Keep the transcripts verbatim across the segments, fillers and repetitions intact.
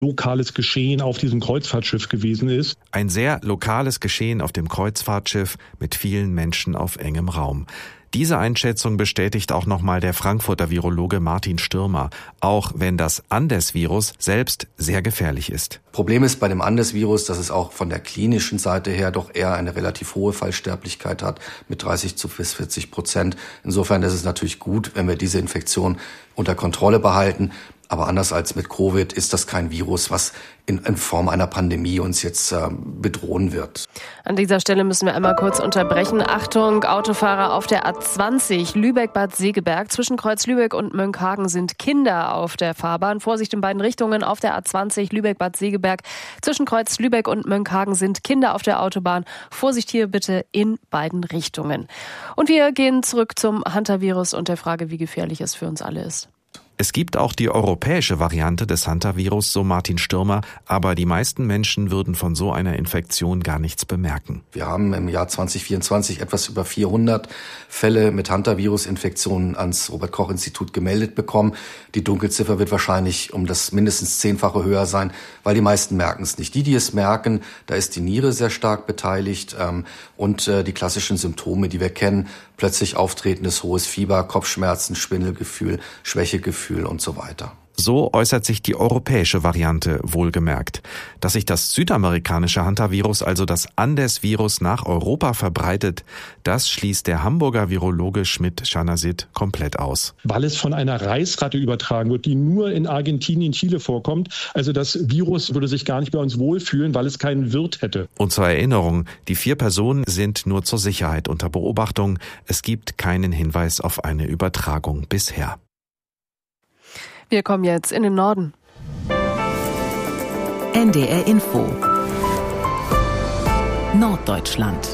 lokales Geschehen auf diesem Kreuzfahrtschiff gewesen ist. Ein sehr lokales Geschehen auf dem Kreuzfahrtschiff mit vielen Menschen auf engem Raum. Diese Einschätzung bestätigt auch nochmal der Frankfurter Virologe Martin Stürmer, auch wenn das Andes-Virus selbst sehr gefährlich ist. Problem ist bei dem Andes-Virus, dass es auch von der klinischen Seite her doch eher eine relativ hohe Fallsterblichkeit hat, mit dreißig bis vierzig Prozent. Insofern ist es natürlich gut, wenn wir diese Infektion unter Kontrolle behalten. Aber anders als mit Covid ist das kein Virus, was in, in Form einer Pandemie uns jetzt äh, bedrohen wird. An dieser Stelle müssen wir einmal kurz unterbrechen. Achtung, Autofahrer auf der A zwanzig Lübeck-Bad Segeberg. Zwischen Kreuz Lübeck und Mönckehagen sind Kinder auf der Fahrbahn. Vorsicht in beiden Richtungen auf der A zwanzig Lübeck-Bad Segeberg. Zwischen Kreuz Lübeck und Mönckehagen sind Kinder auf der Autobahn. Vorsicht hier bitte in beiden Richtungen. Und wir gehen zurück zum Hantavirus und der Frage, wie gefährlich es für uns alle ist. Es gibt auch die europäische Variante des Hantavirus, so Martin Stürmer, aber die meisten Menschen würden von so einer Infektion gar nichts bemerken. Wir haben im Jahr zwanzig vierundzwanzig etwas über vierhundert Fälle mit Hantavirus-Infektionen ans Robert-Koch-Institut gemeldet bekommen. Die Dunkelziffer wird wahrscheinlich um das mindestens zehnfache höher sein, weil die meisten merken es nicht. Die, die es merken, da ist die Niere sehr stark beteiligt ähm, und äh, die klassischen Symptome, die wir kennen, plötzlich auftretendes hohes Fieber, Kopfschmerzen, Schwindelgefühl, Schwächegefühl und so weiter. So äußert sich die europäische Variante wohlgemerkt. Dass sich das südamerikanische Hantavirus, also das Andes-Virus, nach Europa verbreitet, das schließt der Hamburger Virologe Schmidt-Schanasit komplett aus. Weil es von einer Reisratte übertragen wird, die nur in Argentinien, Chile vorkommt. Also das Virus würde sich gar nicht bei uns wohlfühlen, weil es keinen Wirt hätte. Und zur Erinnerung, die vier Personen sind nur zur Sicherheit unter Beobachtung. Es gibt keinen Hinweis auf eine Übertragung bisher. Wir kommen jetzt in den Norden. N D R Info. Norddeutschland.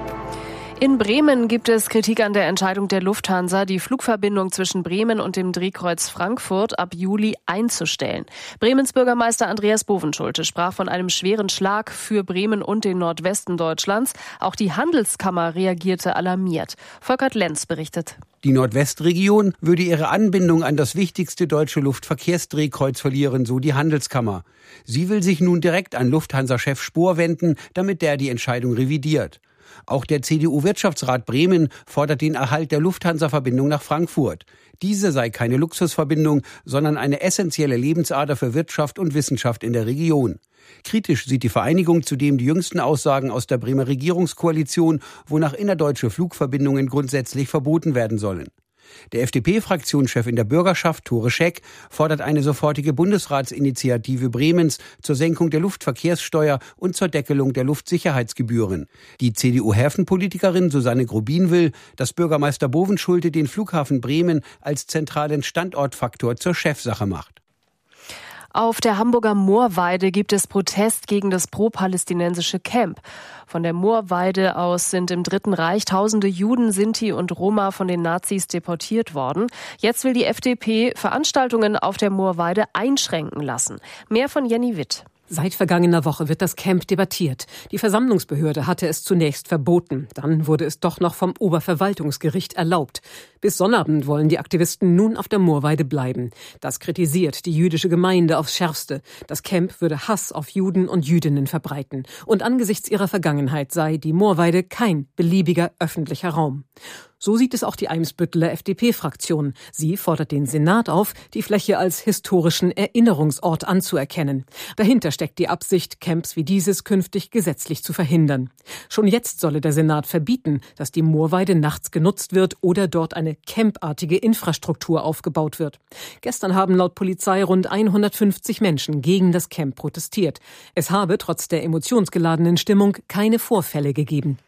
In Bremen gibt es Kritik an der Entscheidung der Lufthansa, die Flugverbindung zwischen Bremen und dem Drehkreuz Frankfurt ab Juli einzustellen. Bremens Bürgermeister Andreas Bovenschulte sprach von einem schweren Schlag für Bremen und den Nordwesten Deutschlands. Auch die Handelskammer reagierte alarmiert. Volkert Lenz berichtet. Die Nordwestregion würde ihre Anbindung an das wichtigste deutsche Luftverkehrsdrehkreuz verlieren, so die Handelskammer. Sie will sich nun direkt an Lufthansa-Chef Spohr wenden, damit der die Entscheidung revidiert. Auch der C D U-Wirtschaftsrat Bremen fordert den Erhalt der Lufthansa-Verbindung nach Frankfurt. Diese sei keine Luxusverbindung, sondern eine essentielle Lebensader für Wirtschaft und Wissenschaft in der Region. Kritisch sieht die Vereinigung zudem die jüngsten Aussagen aus der Bremer Regierungskoalition, wonach innerdeutsche Flugverbindungen grundsätzlich verboten werden sollen. Der F D P-Fraktionschef in der Bürgerschaft, Tore Scheck, fordert eine sofortige Bundesratsinitiative Bremens zur Senkung der Luftverkehrssteuer und zur Deckelung der Luftsicherheitsgebühren. Die C D U-Häfenpolitikerin Susanne Grubin will, dass Bürgermeister Bovenschulte den Flughafen Bremen als zentralen Standortfaktor zur Chefsache macht. Auf der Hamburger Moorweide gibt es Protest gegen das pro-palästinensische Camp. Von der Moorweide aus sind im Dritten Reich tausende Juden, Sinti und Roma von den Nazis deportiert worden. Jetzt will die F D P Veranstaltungen auf der Moorweide einschränken lassen. Mehr von Jenny Witt. Seit vergangener Woche wird das Camp debattiert. Die Versammlungsbehörde hatte es zunächst verboten. Dann wurde es doch noch vom Oberverwaltungsgericht erlaubt. Bis Sonnabend wollen die Aktivisten nun auf der Moorweide bleiben. Das kritisiert die jüdische Gemeinde aufs Schärfste. Das Camp würde Hass auf Juden und Jüdinnen verbreiten. Und angesichts ihrer Vergangenheit sei die Moorweide kein beliebiger öffentlicher Raum. So sieht es auch die Eimsbütteler F D P-Fraktion. Sie fordert den Senat auf, die Fläche als historischen Erinnerungsort anzuerkennen. Dahinter steckt die Absicht, Camps wie dieses künftig gesetzlich zu verhindern. Schon jetzt solle der Senat verbieten, dass die Moorweide nachts genutzt wird oder dort eine campartige Infrastruktur aufgebaut wird. Gestern haben laut Polizei rund hundertfünfzig Menschen gegen das Camp protestiert. Es habe trotz der emotionsgeladenen Stimmung keine Vorfälle gegeben.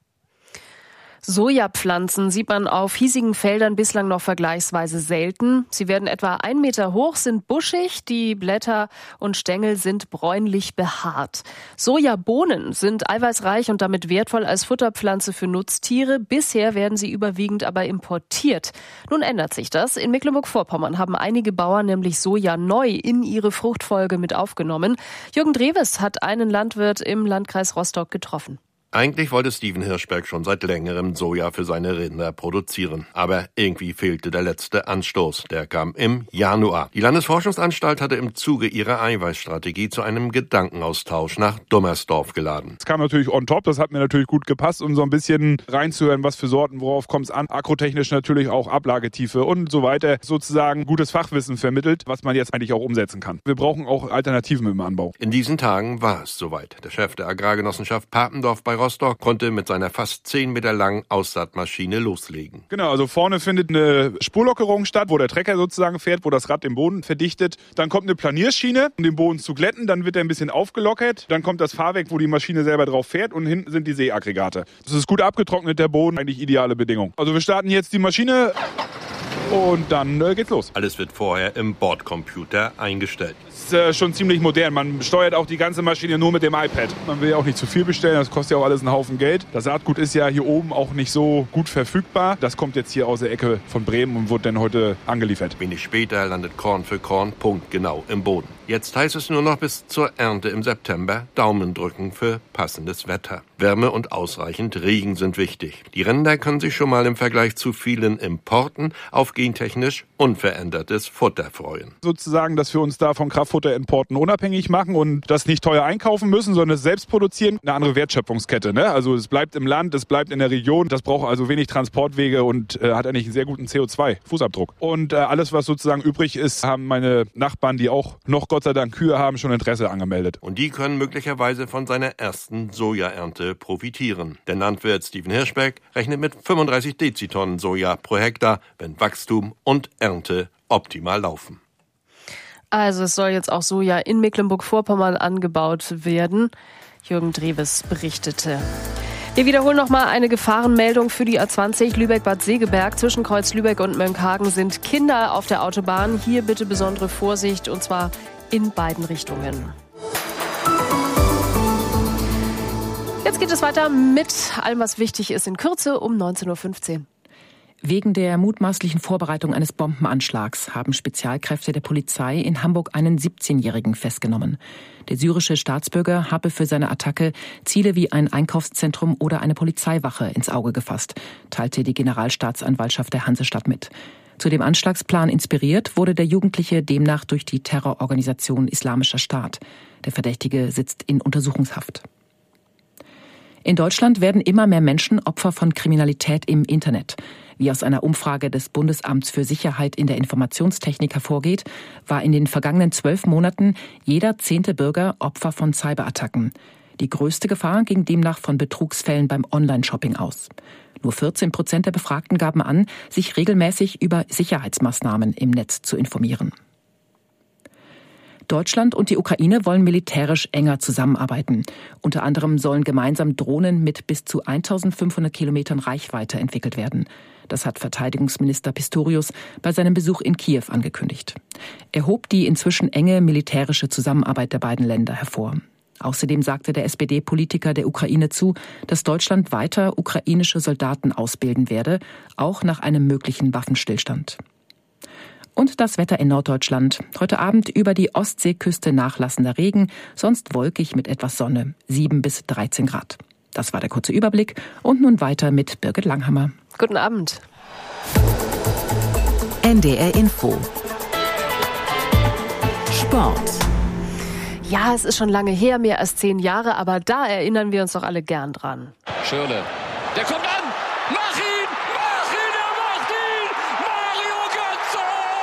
Sojapflanzen sieht man auf hiesigen Feldern bislang noch vergleichsweise selten. Sie werden etwa einen Meter hoch, sind buschig, die Blätter und Stängel sind bräunlich behaart. Sojabohnen sind eiweißreich und damit wertvoll als Futterpflanze für Nutztiere. Bisher werden sie überwiegend aber importiert. Nun ändert sich das. In Mecklenburg-Vorpommern haben einige Bauern nämlich Soja neu in ihre Fruchtfolge mit aufgenommen. Jürgen Drewes hat einen Landwirt im Landkreis Rostock getroffen. Eigentlich wollte Steven Hirschberg schon seit längerem Soja für seine Rinder produzieren. Aber irgendwie fehlte der letzte Anstoß. Der kam im Januar. Die Landesforschungsanstalt hatte im Zuge ihrer Eiweißstrategie zu einem Gedankenaustausch nach Dummersdorf geladen. Es kam natürlich on top, das hat mir natürlich gut gepasst, um so ein bisschen reinzuhören, was für Sorten, worauf kommt es an. Agrotechnisch natürlich auch Ablagetiefe und so weiter. Sozusagen gutes Fachwissen vermittelt, was man jetzt eigentlich auch umsetzen kann. Wir brauchen auch Alternativen im Anbau. In diesen Tagen war es soweit. Der Chef der Agrargenossenschaft Papendorf bei Rostock konnte mit seiner fast zehn Meter langen Aussaatmaschine loslegen. Genau, also vorne findet eine Spurlockerung statt, wo der Trecker sozusagen fährt, wo das Rad den Boden verdichtet. Dann kommt eine Planierschiene, um den Boden zu glätten. Dann wird er ein bisschen aufgelockert. Dann kommt das Fahrwerk, wo die Maschine selber drauf fährt. Und hinten sind die Seeaggregate. Das ist gut abgetrocknet, der Boden. Eigentlich ideale Bedingung. Also wir starten jetzt die Maschine. Und dann äh, geht's los. Alles wird vorher im Bordcomputer eingestellt. Das ist äh, schon ziemlich modern. Man steuert auch die ganze Maschine nur mit dem iPad. Man will ja auch nicht zu viel bestellen, das kostet ja auch alles einen Haufen Geld. Das Saatgut ist ja hier oben auch nicht so gut verfügbar. Das kommt jetzt hier aus der Ecke von Bremen und wird dann heute angeliefert. Wenig später landet Korn für Korn punktgenau im Boden. Jetzt heißt es nur noch bis zur Ernte im September Daumen drücken für passendes Wetter. Wärme und ausreichend Regen sind wichtig. Die Rinder können sich schon mal im Vergleich zu vielen Importen auf gentechnisch unverändertes Futter freuen. Sozusagen, dass wir uns da von Kraftfutterimporten unabhängig machen und das nicht teuer einkaufen müssen, sondern es selbst produzieren. Eine andere Wertschöpfungskette, ne? Also es bleibt im Land, es bleibt in der Region. Das braucht also wenig Transportwege und äh, hat eigentlich einen sehr guten C O zwei Fußabdruck. Und äh, alles, was sozusagen übrig ist, haben meine Nachbarn, die auch noch Gott sei Dank Kühe haben, schon Interesse angemeldet. Und die können möglicherweise von seiner ersten Sojaernte profitieren. Der Landwirt Steven Hirschberg rechnet mit fünfunddreißig Dezitonnen Soja pro Hektar, wenn Wachstum und Ernte optimal laufen. Also es soll jetzt auch Soja in Mecklenburg-Vorpommern angebaut werden. Jürgen Dreves berichtete. Wir wiederholen nochmal eine Gefahrenmeldung für die A zwanzig Lübeck-Bad Segeberg. Zwischen Kreuz Lübeck und Mönckehagen sind Kinder auf der Autobahn. Hier bitte besondere Vorsicht und zwar in beiden Richtungen. Jetzt geht es weiter mit allem, was wichtig ist in Kürze um neunzehn Uhr fünfzehn. Wegen der mutmaßlichen Vorbereitung eines Bombenanschlags haben Spezialkräfte der Polizei in Hamburg einen siebzehnjährigen festgenommen. Der syrische Staatsbürger habe für seine Attacke Ziele wie ein Einkaufszentrum oder eine Polizeiwache ins Auge gefasst, teilte die Generalstaatsanwaltschaft der Hansestadt mit. Zu dem Anschlagsplan inspiriert wurde der Jugendliche demnach durch die Terrororganisation Islamischer Staat. Der Verdächtige sitzt in Untersuchungshaft. In Deutschland werden immer mehr Menschen Opfer von Kriminalität im Internet. Wie aus einer Umfrage des Bundesamts für Sicherheit in der Informationstechnik hervorgeht, war in den vergangenen zwölf Monaten jeder zehnte Bürger Opfer von Cyberattacken. Die größte Gefahr ging demnach von Betrugsfällen beim Online-Shopping aus. Nur vierzehn Prozent der Befragten gaben an, sich regelmäßig über Sicherheitsmaßnahmen im Netz zu informieren. Deutschland und die Ukraine wollen militärisch enger zusammenarbeiten. Unter anderem sollen gemeinsam Drohnen mit bis zu eintausendfünfhundert Kilometern Reichweite entwickelt werden. Das hat Verteidigungsminister Pistorius bei seinem Besuch in Kiew angekündigt. Er hob die inzwischen enge militärische Zusammenarbeit der beiden Länder hervor. Außerdem sagte der S P D-Politiker der Ukraine zu, dass Deutschland weiter ukrainische Soldaten ausbilden werde, auch nach einem möglichen Waffenstillstand. Und das Wetter in Norddeutschland. Heute Abend über die Ostseeküste nachlassender Regen, sonst wolkig mit etwas Sonne, sieben bis dreizehn Grad. Das war der kurze Überblick und nun weiter mit Birgit Langhammer. Guten Abend. N D R Info. Sport. Ja, es ist schon lange her, mehr als zehn Jahre, aber da erinnern wir uns doch alle gern dran. Schirle, der kommt an! Mach ihn! Mach ihn! Er macht ihn! Mario Götze!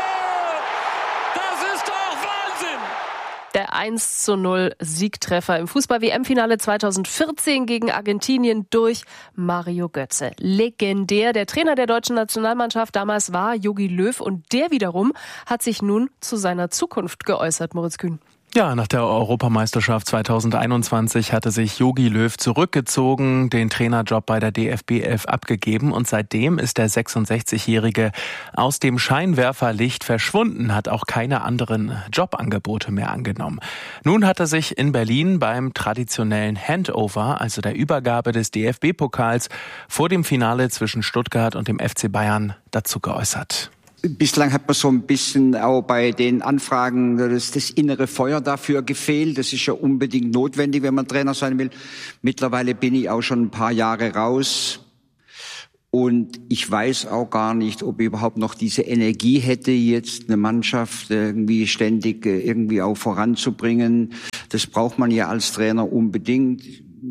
Das ist doch Wahnsinn! Der eins zu null Siegtreffer im Fußball-W M-Finale zweitausendvierzehn gegen Argentinien durch Mario Götze. Legendär. Der Trainer der deutschen Nationalmannschaft damals war Jogi Löw und der wiederum hat sich nun zu seiner Zukunft geäußert, Moritz Kühn. Ja, nach der Europameisterschaft zweitausendeinundzwanzig hatte sich Jogi Löw zurückgezogen, den Trainerjob bei der D F B elf abgegeben und seitdem ist der sechsundsechzigjährige aus dem Scheinwerferlicht verschwunden, hat auch keine anderen Jobangebote mehr angenommen. Nun hat er sich in Berlin beim traditionellen Handover, also der Übergabe des D F B-Pokals vor dem Finale zwischen Stuttgart und dem F C Bayern dazu geäußert. Bislang hat man so ein bisschen auch bei den Anfragen das, das innere Feuer dafür gefehlt. Das ist ja unbedingt notwendig, wenn man Trainer sein will. Mittlerweile bin ich auch schon ein paar Jahre raus. Und ich weiß auch gar nicht, ob ich überhaupt noch diese Energie hätte, jetzt eine Mannschaft irgendwie ständig irgendwie auch voranzubringen. Das braucht man ja als Trainer unbedingt.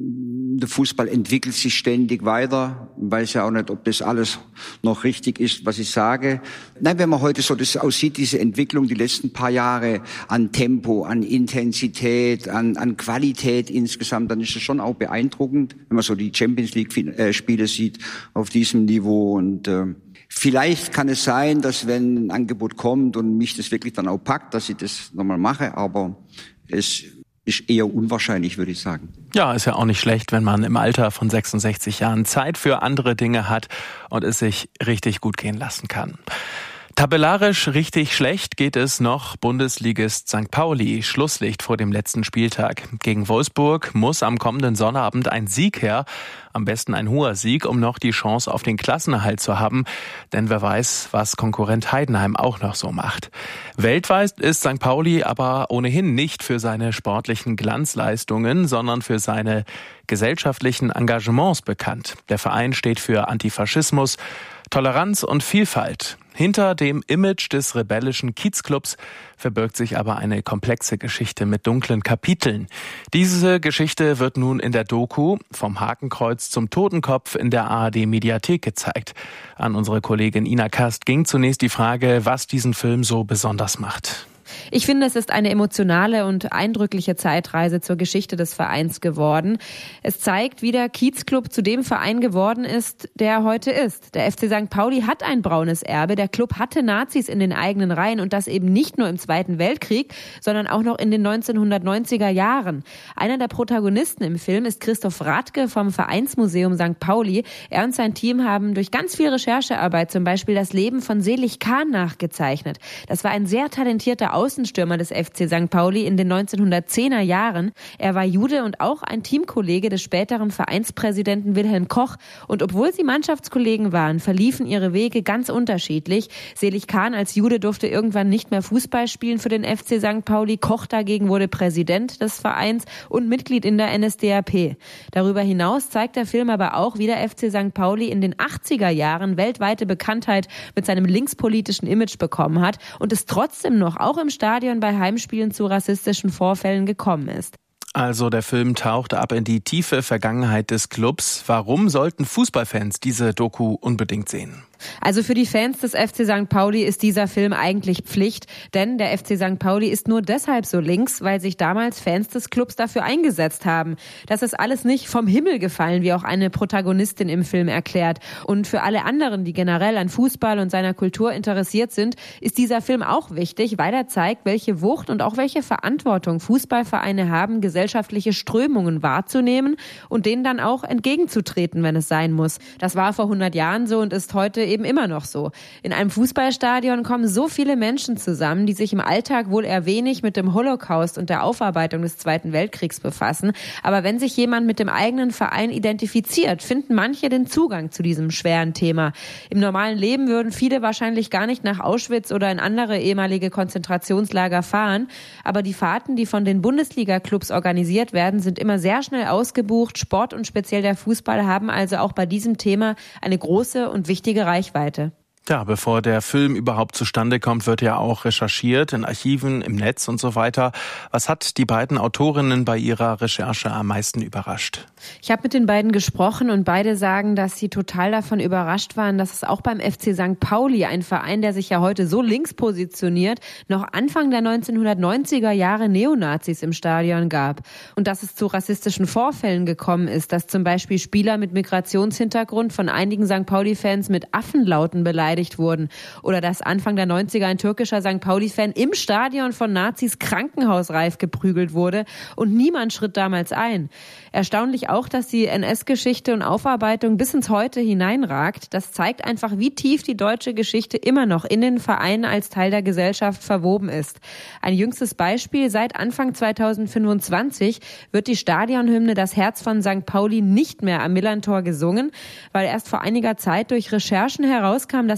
Der Fußball entwickelt sich ständig weiter. Ich weiß ja auch nicht, ob das alles noch richtig ist, was ich sage. Nein, wenn man heute so das aussieht, diese Entwicklung die letzten paar Jahre an Tempo, an Intensität, an, an Qualität insgesamt, dann ist es schon auch beeindruckend, wenn man so die Champions League-Spiele sieht auf diesem Niveau. Und äh, vielleicht kann es sein, dass wenn ein Angebot kommt und mich das wirklich dann auch packt, dass ich das nochmal mache, aber es ist eher unwahrscheinlich, würde ich sagen. Ja, ist ja auch nicht schlecht, wenn man im Alter von sechsundsechzig Jahren Zeit für andere Dinge hat und es sich richtig gut gehen lassen kann. Tabellarisch richtig schlecht geht es noch Bundesligist Sankt Pauli. Schlusslicht vor dem letzten Spieltag. Gegen Wolfsburg muss am kommenden Sonnabend ein Sieg her. Am besten ein hoher Sieg, um noch die Chance auf den Klassenerhalt zu haben. Denn wer weiß, was Konkurrent Heidenheim auch noch so macht. Weltweit ist Sankt Pauli aber ohnehin nicht für seine sportlichen Glanzleistungen, sondern für seine gesellschaftlichen Engagements bekannt. Der Verein steht für Antifaschismus, Toleranz und Vielfalt. Hinter dem Image des rebellischen Kiezclubs verbirgt sich aber eine komplexe Geschichte mit dunklen Kapiteln. Diese Geschichte wird nun in der Doku Vom Hakenkreuz zum Totenkopf in der A R D-Mediathek gezeigt. An unsere Kollegin Ina Kast ging zunächst die Frage, was diesen Film so besonders macht. Ich finde, es ist eine emotionale und eindrückliche Zeitreise zur Geschichte des Vereins geworden. Es zeigt, wie der Kiezclub zu dem Verein geworden ist, der er heute ist. Der F C Sankt Pauli hat ein braunes Erbe. Der Club hatte Nazis in den eigenen Reihen und das eben nicht nur im Zweiten Weltkrieg, sondern auch noch in den neunzehnhundertneunziger Jahren. Einer der Protagonisten im Film ist Christoph Radke vom Vereinsmuseum Sankt Pauli. Er und sein Team haben durch ganz viel Recherchearbeit zum Beispiel das Leben von Selig Kahn nachgezeichnet. Das war ein sehr talentierter Außenstürmer des F C Sankt Pauli in den neunzehnhundertzehner Jahren. Er war Jude und auch ein Teamkollege des späteren Vereinspräsidenten Wilhelm Koch. Und obwohl sie Mannschaftskollegen waren, verliefen ihre Wege ganz unterschiedlich. Selig Kahn als Jude durfte irgendwann nicht mehr Fußball spielen für den F C Sankt Pauli. Koch dagegen wurde Präsident des Vereins und Mitglied in der N S D A P. Darüber hinaus zeigt der Film aber auch, wie der F C Sankt Pauli in den achtziger Jahren weltweite Bekanntheit mit seinem linkspolitischen Image bekommen hat und es trotzdem noch auch im Stadion bei Heimspielen zu rassistischen Vorfällen gekommen ist. Also der Film taucht ab in die tiefe Vergangenheit des Clubs. Warum sollten Fußballfans diese Doku unbedingt sehen? Also für die Fans des F C Sankt Pauli ist dieser Film eigentlich Pflicht, denn der F C Sankt Pauli ist nur deshalb so links, weil sich damals Fans des Clubs dafür eingesetzt haben. Das ist alles nicht vom Himmel gefallen, wie auch eine Protagonistin im Film erklärt. Und für alle anderen, die generell an Fußball und seiner Kultur interessiert sind, ist dieser Film auch wichtig, weil er zeigt, welche Wucht und auch welche Verantwortung Fußballvereine haben, gesellschaftliche Strömungen wahrzunehmen und denen dann auch entgegenzutreten, wenn es sein muss. Das war vor hundert Jahren so und ist heute eben immer noch so. In einem Fußballstadion kommen so viele Menschen zusammen, die sich im Alltag wohl eher wenig mit dem Holocaust und der Aufarbeitung des Zweiten Weltkriegs befassen. Aber wenn sich jemand mit dem eigenen Verein identifiziert, finden manche den Zugang zu diesem schweren Thema. Im normalen Leben würden viele wahrscheinlich gar nicht nach Auschwitz oder in andere ehemalige Konzentrationslager fahren. Aber die Fahrten, die von den Bundesliga-Clubs organisiert werden, sind immer sehr schnell ausgebucht. Sport und speziell der Fußball haben also auch bei diesem Thema eine große und wichtige Reichweite. Ja, bevor der Film überhaupt zustande kommt, wird ja auch recherchiert in Archiven, im Netz und so weiter. Was hat die beiden Autorinnen bei ihrer Recherche am meisten überrascht? Ich habe mit den beiden gesprochen und beide sagen, dass sie total davon überrascht waren, dass es auch beim F C Sankt Pauli, ein Verein, der sich ja heute so links positioniert, noch Anfang der neunzehnhundertneunziger Jahre Neonazis im Stadion gab. Und dass es zu rassistischen Vorfällen gekommen ist, dass zum Beispiel Spieler mit Migrationshintergrund von einigen Sankt Pauli-Fans mit Affenlauten beleidigt wurden. Oder dass Anfang der neunziger ein türkischer Sankt Pauli-Fan im Stadion von Nazis krankenhausreif geprügelt wurde und niemand schritt damals ein. Erstaunlich auch, dass die N S-Geschichte und Aufarbeitung bis ins Heute hineinragt. Das zeigt einfach, wie tief die deutsche Geschichte immer noch in den Vereinen als Teil der Gesellschaft verwoben ist. Ein jüngstes Beispiel: Seit Anfang zweitausendfünfundzwanzig wird die Stadionhymne Das Herz von Sankt Pauli nicht mehr am Millerntor gesungen, weil erst vor einiger Zeit durch Recherchen herauskam, dass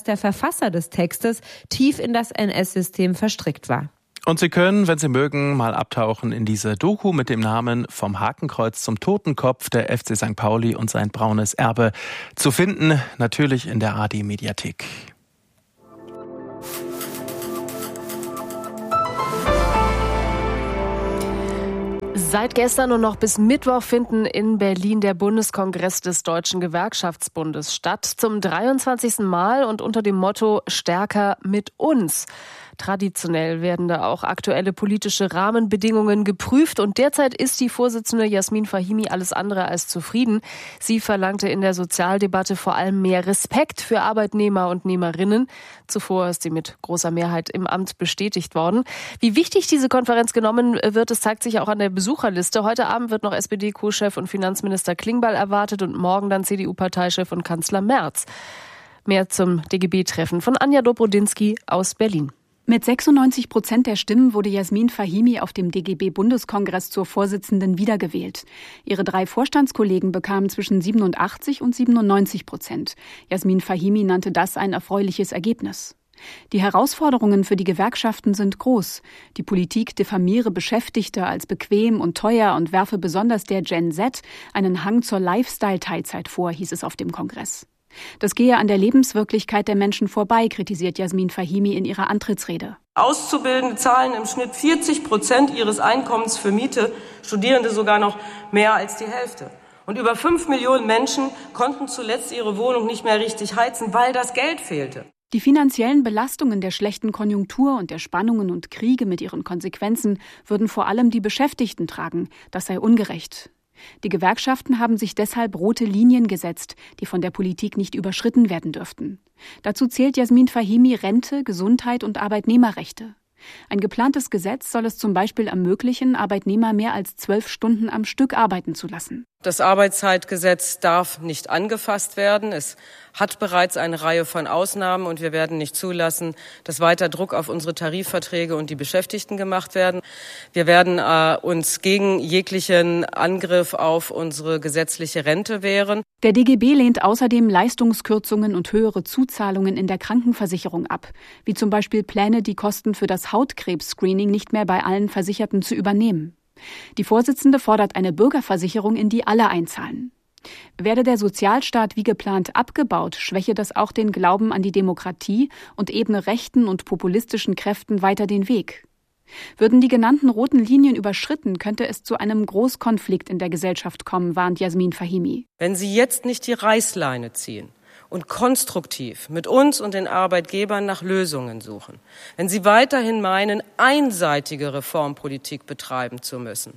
dass der Verfasser des Textes tief in das N S-System verstrickt war. Und Sie können, wenn Sie mögen, mal abtauchen in diese Doku mit dem Namen Vom Hakenkreuz zum Totenkopf, der F C Sankt Pauli und sein braunes Erbe, zu finden, natürlich in der A R D-Mediathek. Seit gestern und noch bis Mittwoch finden in Berlin der Bundeskongress des Deutschen Gewerkschaftsbundes statt. Zum dreiundzwanzigsten Mal und unter dem Motto Stärker mit uns. Traditionell werden da auch aktuelle politische Rahmenbedingungen geprüft und derzeit ist die Vorsitzende Jasmin Fahimi alles andere als zufrieden. Sie verlangte in der Sozialdebatte vor allem mehr Respekt für Arbeitnehmer und Nehmerinnen. Zuvor ist sie mit großer Mehrheit im Amt bestätigt worden. Wie wichtig diese Konferenz genommen wird, das zeigt sich auch an der Besucherliste. Heute Abend wird noch S P D-Co-Chef und Finanzminister Klingbeil erwartet und morgen dann C D U-Parteichef und Kanzler Merz. Mehr zum D G B-Treffen von Anja Dobrodinsky aus Berlin. Mit sechsundneunzig Prozent der Stimmen wurde Jasmin Fahimi auf dem D G B-Bundeskongress zur Vorsitzenden wiedergewählt. Ihre drei Vorstandskollegen bekamen zwischen siebenundachtzig und siebenundneunzig Prozent. Jasmin Fahimi nannte das ein erfreuliches Ergebnis. Die Herausforderungen für die Gewerkschaften sind groß. Die Politik diffamiere Beschäftigte als bequem und teuer und werfe besonders der Gen Z einen Hang zur Lifestyle-Teilzeit vor, hieß es auf dem Kongress. Das gehe an der Lebenswirklichkeit der Menschen vorbei, kritisiert Jasmin Fahimi in ihrer Antrittsrede. Auszubildende zahlen im Schnitt vierzig Prozent ihres Einkommens für Miete, Studierende sogar noch mehr als die Hälfte. Und über fünf Millionen Menschen konnten zuletzt ihre Wohnung nicht mehr richtig heizen, weil das Geld fehlte. Die finanziellen Belastungen der schlechten Konjunktur und der Spannungen und Kriege mit ihren Konsequenzen würden vor allem die Beschäftigten tragen. Das sei ungerecht. Die Gewerkschaften haben sich deshalb rote Linien gesetzt, die von der Politik nicht überschritten werden dürften. Dazu zählt Jasmin Fahimi Rente, Gesundheit und Arbeitnehmerrechte. Ein geplantes Gesetz soll es zum Beispiel ermöglichen, Arbeitnehmer mehr als zwölf Stunden am Stück arbeiten zu lassen. Das Arbeitszeitgesetz darf nicht angefasst werden. Es hat bereits eine Reihe von Ausnahmen und wir werden nicht zulassen, dass weiter Druck auf unsere Tarifverträge und die Beschäftigten gemacht werden. Wir werden äh, uns gegen jeglichen Angriff auf unsere gesetzliche Rente wehren. Der D G B lehnt außerdem Leistungskürzungen und höhere Zuzahlungen in der Krankenversicherung ab, wie zum Beispiel Pläne, die Kosten für das Hautkrebs-Screening nicht mehr bei allen Versicherten zu übernehmen. Die Vorsitzende fordert eine Bürgerversicherung, in die alle einzahlen. Werde der Sozialstaat wie geplant abgebaut, schwäche das auch den Glauben an die Demokratie und ebne rechten und populistischen Kräften weiter den Weg. Würden die genannten roten Linien überschritten, könnte es zu einem Großkonflikt in der Gesellschaft kommen, warnt Jasmin Fahimi. Wenn Sie jetzt nicht die Reißleine ziehen und konstruktiv mit uns und den Arbeitgebern nach Lösungen suchen, wenn Sie weiterhin meinen, einseitige Reformpolitik betreiben zu müssen,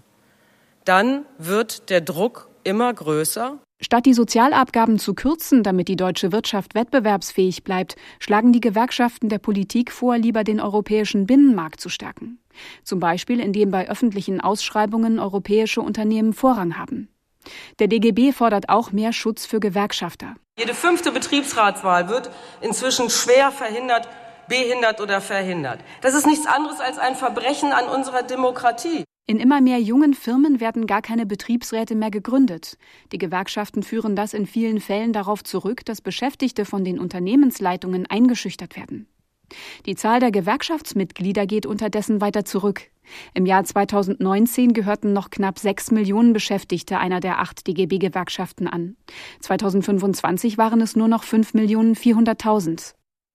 dann wird der Druck immer größer. Statt die Sozialabgaben zu kürzen, damit die deutsche Wirtschaft wettbewerbsfähig bleibt, schlagen die Gewerkschaften der Politik vor, lieber den europäischen Binnenmarkt zu stärken. Zum Beispiel, indem bei öffentlichen Ausschreibungen europäische Unternehmen Vorrang haben. Der D G B fordert auch mehr Schutz für Gewerkschafter. Jede fünfte Betriebsratswahl wird inzwischen schwer verhindert, behindert oder verhindert. Das ist nichts anderes als ein Verbrechen an unserer Demokratie. In immer mehr jungen Firmen werden gar keine Betriebsräte mehr gegründet. Die Gewerkschaften führen das in vielen Fällen darauf zurück, dass Beschäftigte von den Unternehmensleitungen eingeschüchtert werden. Die Zahl der Gewerkschaftsmitglieder geht unterdessen weiter zurück. Im Jahr zweitausendneunzehn gehörten noch knapp sechs Millionen Beschäftigte einer der acht D G B-Gewerkschaften an. zweitausendfünfundzwanzig waren es nur noch fünf Millionen vierhunderttausend.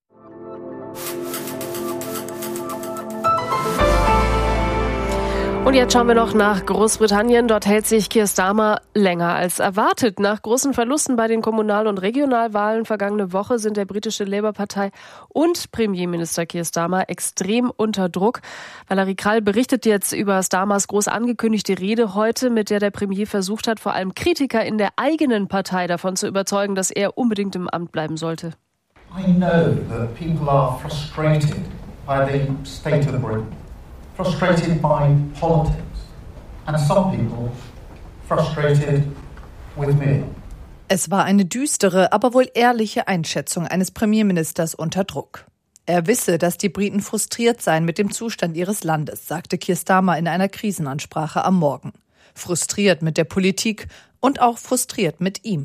Und jetzt schauen wir noch nach Großbritannien. Dort hält sich Keir Starmer länger als erwartet. Nach großen Verlusten bei den Kommunal- und Regionalwahlen vergangene Woche sind der britische Labour-Partei und Premierminister Keir Starmer extrem unter Druck. Valerie Krall berichtet jetzt über Starmers groß angekündigte Rede heute, mit der der Premier versucht hat, vor allem Kritiker in der eigenen Partei davon zu überzeugen, dass er unbedingt im Amt bleiben sollte. I know that people are frustrated by the state of Britain. Frustrated by politics, and some people frustrated with me. Es war eine düstere, aber wohl ehrliche Einschätzung eines Premierministers unter Druck. Er wisse, dass die Briten frustriert seien mit dem Zustand ihres Landes, sagte Keir Starmer in einer Krisenansprache am Morgen. Frustriert mit der Politik und auch frustriert mit ihm.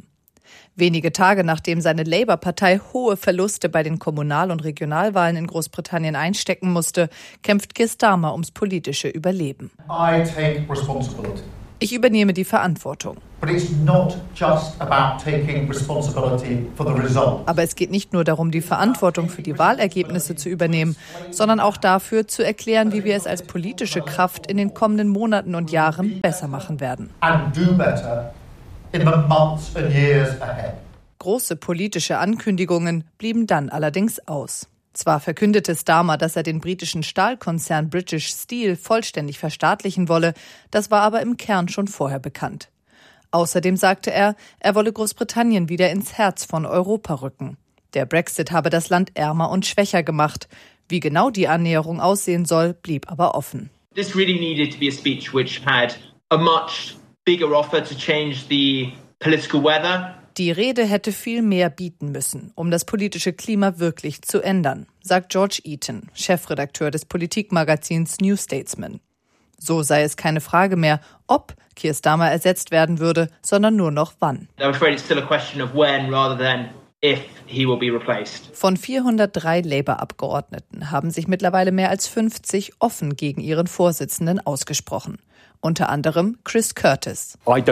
Wenige Tage nachdem seine Labour-Partei hohe Verluste bei den Kommunal- und Regionalwahlen in Großbritannien einstecken musste, kämpft Keir Starmer ums politische Überleben. I take responsibility. Ich übernehme die Verantwortung. But it's not just about taking responsibility for the result. Aber es geht nicht nur darum, die Verantwortung für die Wahlergebnisse zu übernehmen, sondern auch dafür zu erklären, wie wir es als politische Kraft in den kommenden Monaten und Jahren besser machen werden. And do better in the months and years ahead. Große politische Ankündigungen blieben dann allerdings aus. Zwar verkündete Starmer, dass er den britischen Stahlkonzern British Steel vollständig verstaatlichen wolle, das war aber im Kern schon vorher bekannt. Außerdem sagte er, er wolle Großbritannien wieder ins Herz von Europa rücken. Der Brexit habe das Land ärmer und schwächer gemacht. Wie genau die Annäherung aussehen soll, blieb aber offen. This really needed to be a speech which had a much bigger offer to change the political weather. Die Rede hätte viel mehr bieten müssen, um das politische Klima wirklich zu ändern, sagt George Eaton, Chefredakteur des Politikmagazins New Statesman. So sei es keine Frage mehr, ob Keir Starmer ersetzt werden würde, sondern nur noch wann. I'm afraid it's still a question of when rather than if he will be replaced. Von vierhundertdrei Labour-Abgeordneten haben sich mittlerweile mehr als fünfzig offen gegen ihren Vorsitzenden ausgesprochen. Unter anderem Chris Curtis.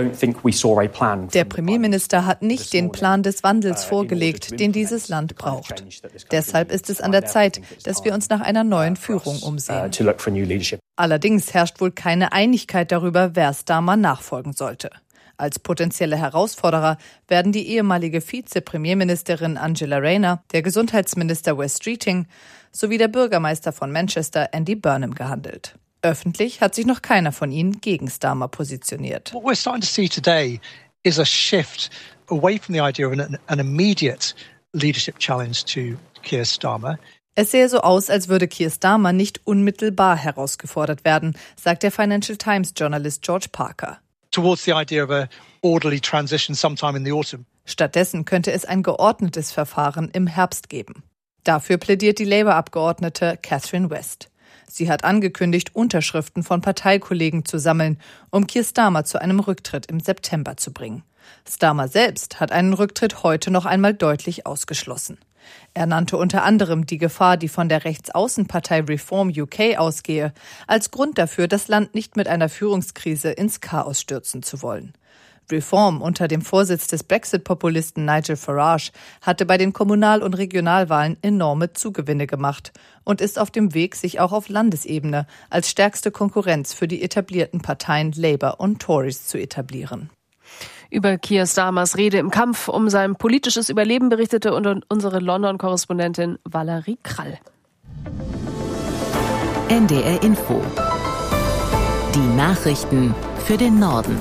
Der Premierminister hat nicht den Plan des Wandels vorgelegt, den dieses Land braucht. Deshalb ist es an der Zeit, dass wir uns nach einer neuen Führung umsehen. Allerdings herrscht wohl keine Einigkeit darüber, wer Starmer nachfolgen sollte. Als potenzielle Herausforderer werden die ehemalige Vize-Premierministerin Angela Rayner, der Gesundheitsminister Wes Streeting sowie der Bürgermeister von Manchester Andy Burnham gehandelt. Öffentlich hat sich noch keiner von ihnen gegen Starmer positioniert. What we're starting to see today is a shift away from the idea of an, an immediate leadership challenge to Keir Starmer. Es sähe so aus, als würde Keir Starmer nicht unmittelbar herausgefordert werden, sagt der Financial Times-Journalist George Parker. Towards the idea of a orderly transition sometime in the autumn. Stattdessen könnte es ein geordnetes Verfahren im Herbst geben. Dafür plädiert die Labour-Abgeordnete Catherine West. Sie hat angekündigt, Unterschriften von Parteikollegen zu sammeln, um Keir Starmer zu einem Rücktritt im September zu bringen. Starmer selbst hat einen Rücktritt heute noch einmal deutlich ausgeschlossen. Er nannte unter anderem die Gefahr, die von der Rechtsaußenpartei Reform U K ausgehe, als Grund dafür, das Land nicht mit einer Führungskrise ins Chaos stürzen zu wollen. Reform unter dem Vorsitz des Brexit-Populisten Nigel Farage hatte bei den Kommunal- und Regionalwahlen enorme Zugewinne gemacht und ist auf dem Weg, sich auch auf Landesebene als stärkste Konkurrenz für die etablierten Parteien Labour und Tories zu etablieren. Über Keir Starmers Rede im Kampf um sein politisches Überleben berichtete unsere London-Korrespondentin Valerie Krall. N D R Info. Die Nachrichten für den Norden.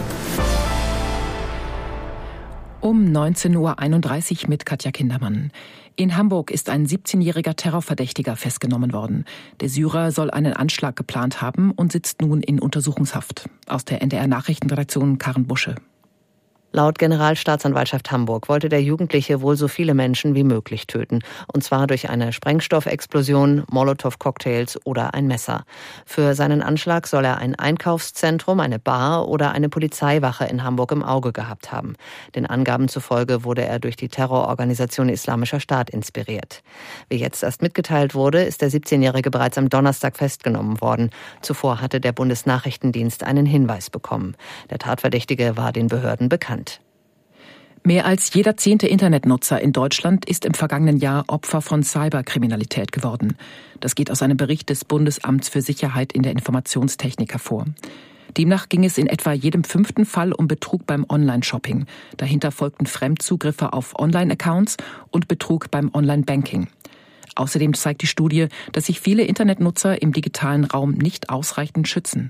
Um neunzehn Uhr einunddreißig mit Katja Kindermann. In Hamburg ist ein siebzehnjähriger Terrorverdächtiger festgenommen worden. Der Syrer soll einen Anschlag geplant haben und sitzt nun in Untersuchungshaft. Aus der N D R-Nachrichtenredaktion Karen Busche. Laut Generalstaatsanwaltschaft Hamburg wollte der Jugendliche wohl so viele Menschen wie möglich töten. Und zwar durch eine Sprengstoffexplosion, Molotow-Cocktails oder ein Messer. Für seinen Anschlag soll er ein Einkaufszentrum, eine Bar oder eine Polizeiwache in Hamburg im Auge gehabt haben. Den Angaben zufolge wurde er durch die Terrororganisation Islamischer Staat inspiriert. Wie jetzt erst mitgeteilt wurde, ist der siebzehnjährige bereits am Donnerstag festgenommen worden. Zuvor hatte der Bundesnachrichtendienst einen Hinweis bekommen. Der Tatverdächtige war den Behörden bekannt. Mehr als jeder zehnte Internetnutzer in Deutschland ist im vergangenen Jahr Opfer von Cyberkriminalität geworden. Das geht aus einem Bericht des Bundesamts für Sicherheit in der Informationstechnik hervor. Demnach ging es in etwa jedem fünften Fall um Betrug beim Online-Shopping. Dahinter folgten Fremdzugriffe auf Online-Accounts und Betrug beim Online-Banking. Außerdem zeigt die Studie, dass sich viele Internetnutzer im digitalen Raum nicht ausreichend schützen.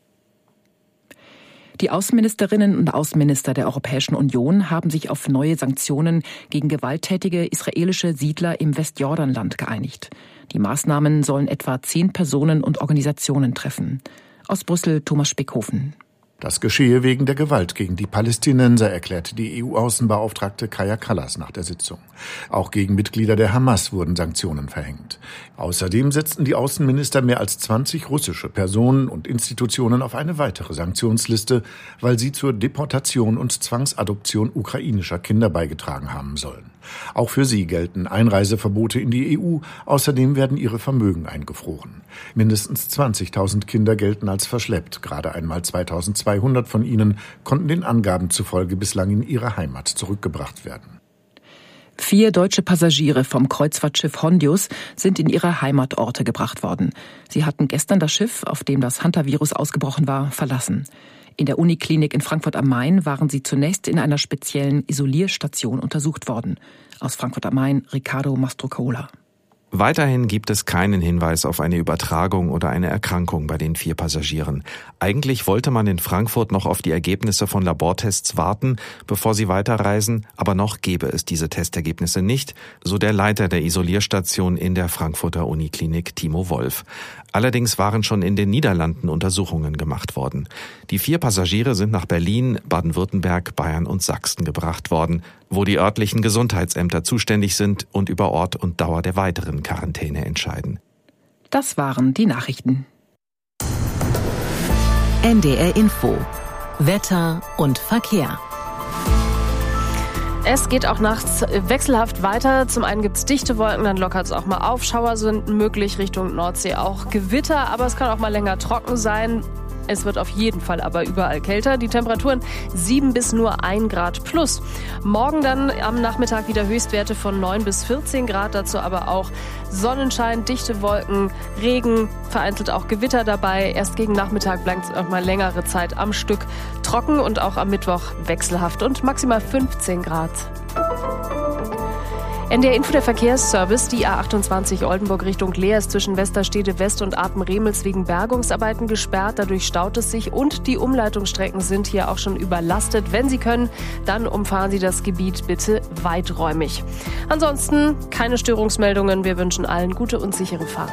Die Außenministerinnen und Außenminister der Europäischen Union haben sich auf neue Sanktionen gegen gewalttätige israelische Siedler im Westjordanland geeinigt. Die Maßnahmen sollen etwa zehn Personen und Organisationen treffen. Aus Brüssel Thomas Spickhofen. Das geschehe wegen der Gewalt gegen die Palästinenser, erklärte die E U-Außenbeauftragte Kaja Kallas nach der Sitzung. Auch gegen Mitglieder der Hamas wurden Sanktionen verhängt. Außerdem setzten die Außenminister mehr als zwanzig russische Personen und Institutionen auf eine weitere Sanktionsliste, weil sie zur Deportation und Zwangsadoption ukrainischer Kinder beigetragen haben sollen. Auch für sie gelten Einreiseverbote in die E U. Außerdem werden ihre Vermögen eingefroren. Mindestens zwanzigtausend Kinder gelten als verschleppt. Gerade einmal zweitausendzweihundert von ihnen konnten den Angaben zufolge bislang in ihre Heimat zurückgebracht werden. Vier deutsche Passagiere vom Kreuzfahrtschiff Hondius sind in ihre Heimatorte gebracht worden. Sie hatten gestern das Schiff, auf dem das Hantavirus ausgebrochen war, verlassen. In der Uniklinik in Frankfurt am Main waren sie zunächst in einer speziellen Isolierstation untersucht worden. Aus Frankfurt am Main, Ricardo Mastrocola. Weiterhin gibt es keinen Hinweis auf eine Übertragung oder eine Erkrankung bei den vier Passagieren. Eigentlich wollte man in Frankfurt noch auf die Ergebnisse von Labortests warten, bevor sie weiterreisen, aber noch gäbe es diese Testergebnisse nicht, so der Leiter der Isolierstation in der Frankfurter Uniklinik, Timo Wolf. Allerdings waren schon in den Niederlanden Untersuchungen gemacht worden. Die vier Passagiere sind nach Berlin, Baden-Württemberg, Bayern und Sachsen gebracht worden, wo die örtlichen Gesundheitsämter zuständig sind und über Ort und Dauer der weiteren Quarantäne entscheiden. Das waren die Nachrichten. N D R Info. Wetter und Verkehr. Es geht auch nachts wechselhaft weiter. Zum einen gibt es dichte Wolken, dann lockert es auch mal auf. Schauer sind möglich, Richtung Nordsee auch Gewitter, aber es kann auch mal länger trocken sein. Es wird auf jeden Fall aber überall kälter. Die Temperaturen sieben bis nur ein Grad plus. Morgen dann am Nachmittag wieder Höchstwerte von neun bis vierzehn Grad. Dazu aber auch Sonnenschein, dichte Wolken, Regen, vereinzelt auch Gewitter dabei. Erst gegen Nachmittag bleibt es auch mal längere Zeit am Stück trocken und auch am Mittwoch wechselhaft und maximal fünfzehn Grad. N D R Info, der Verkehrsservice. Die A achtundzwanzig Oldenburg Richtung Leer ist zwischen Westerstede West und Apen-Remels wegen Bergungsarbeiten gesperrt. Dadurch staut es sich und die Umleitungsstrecken sind hier auch schon überlastet. Wenn Sie können, dann umfahren Sie das Gebiet bitte weiträumig. Ansonsten keine Störungsmeldungen. Wir wünschen allen gute und sichere Fahrt.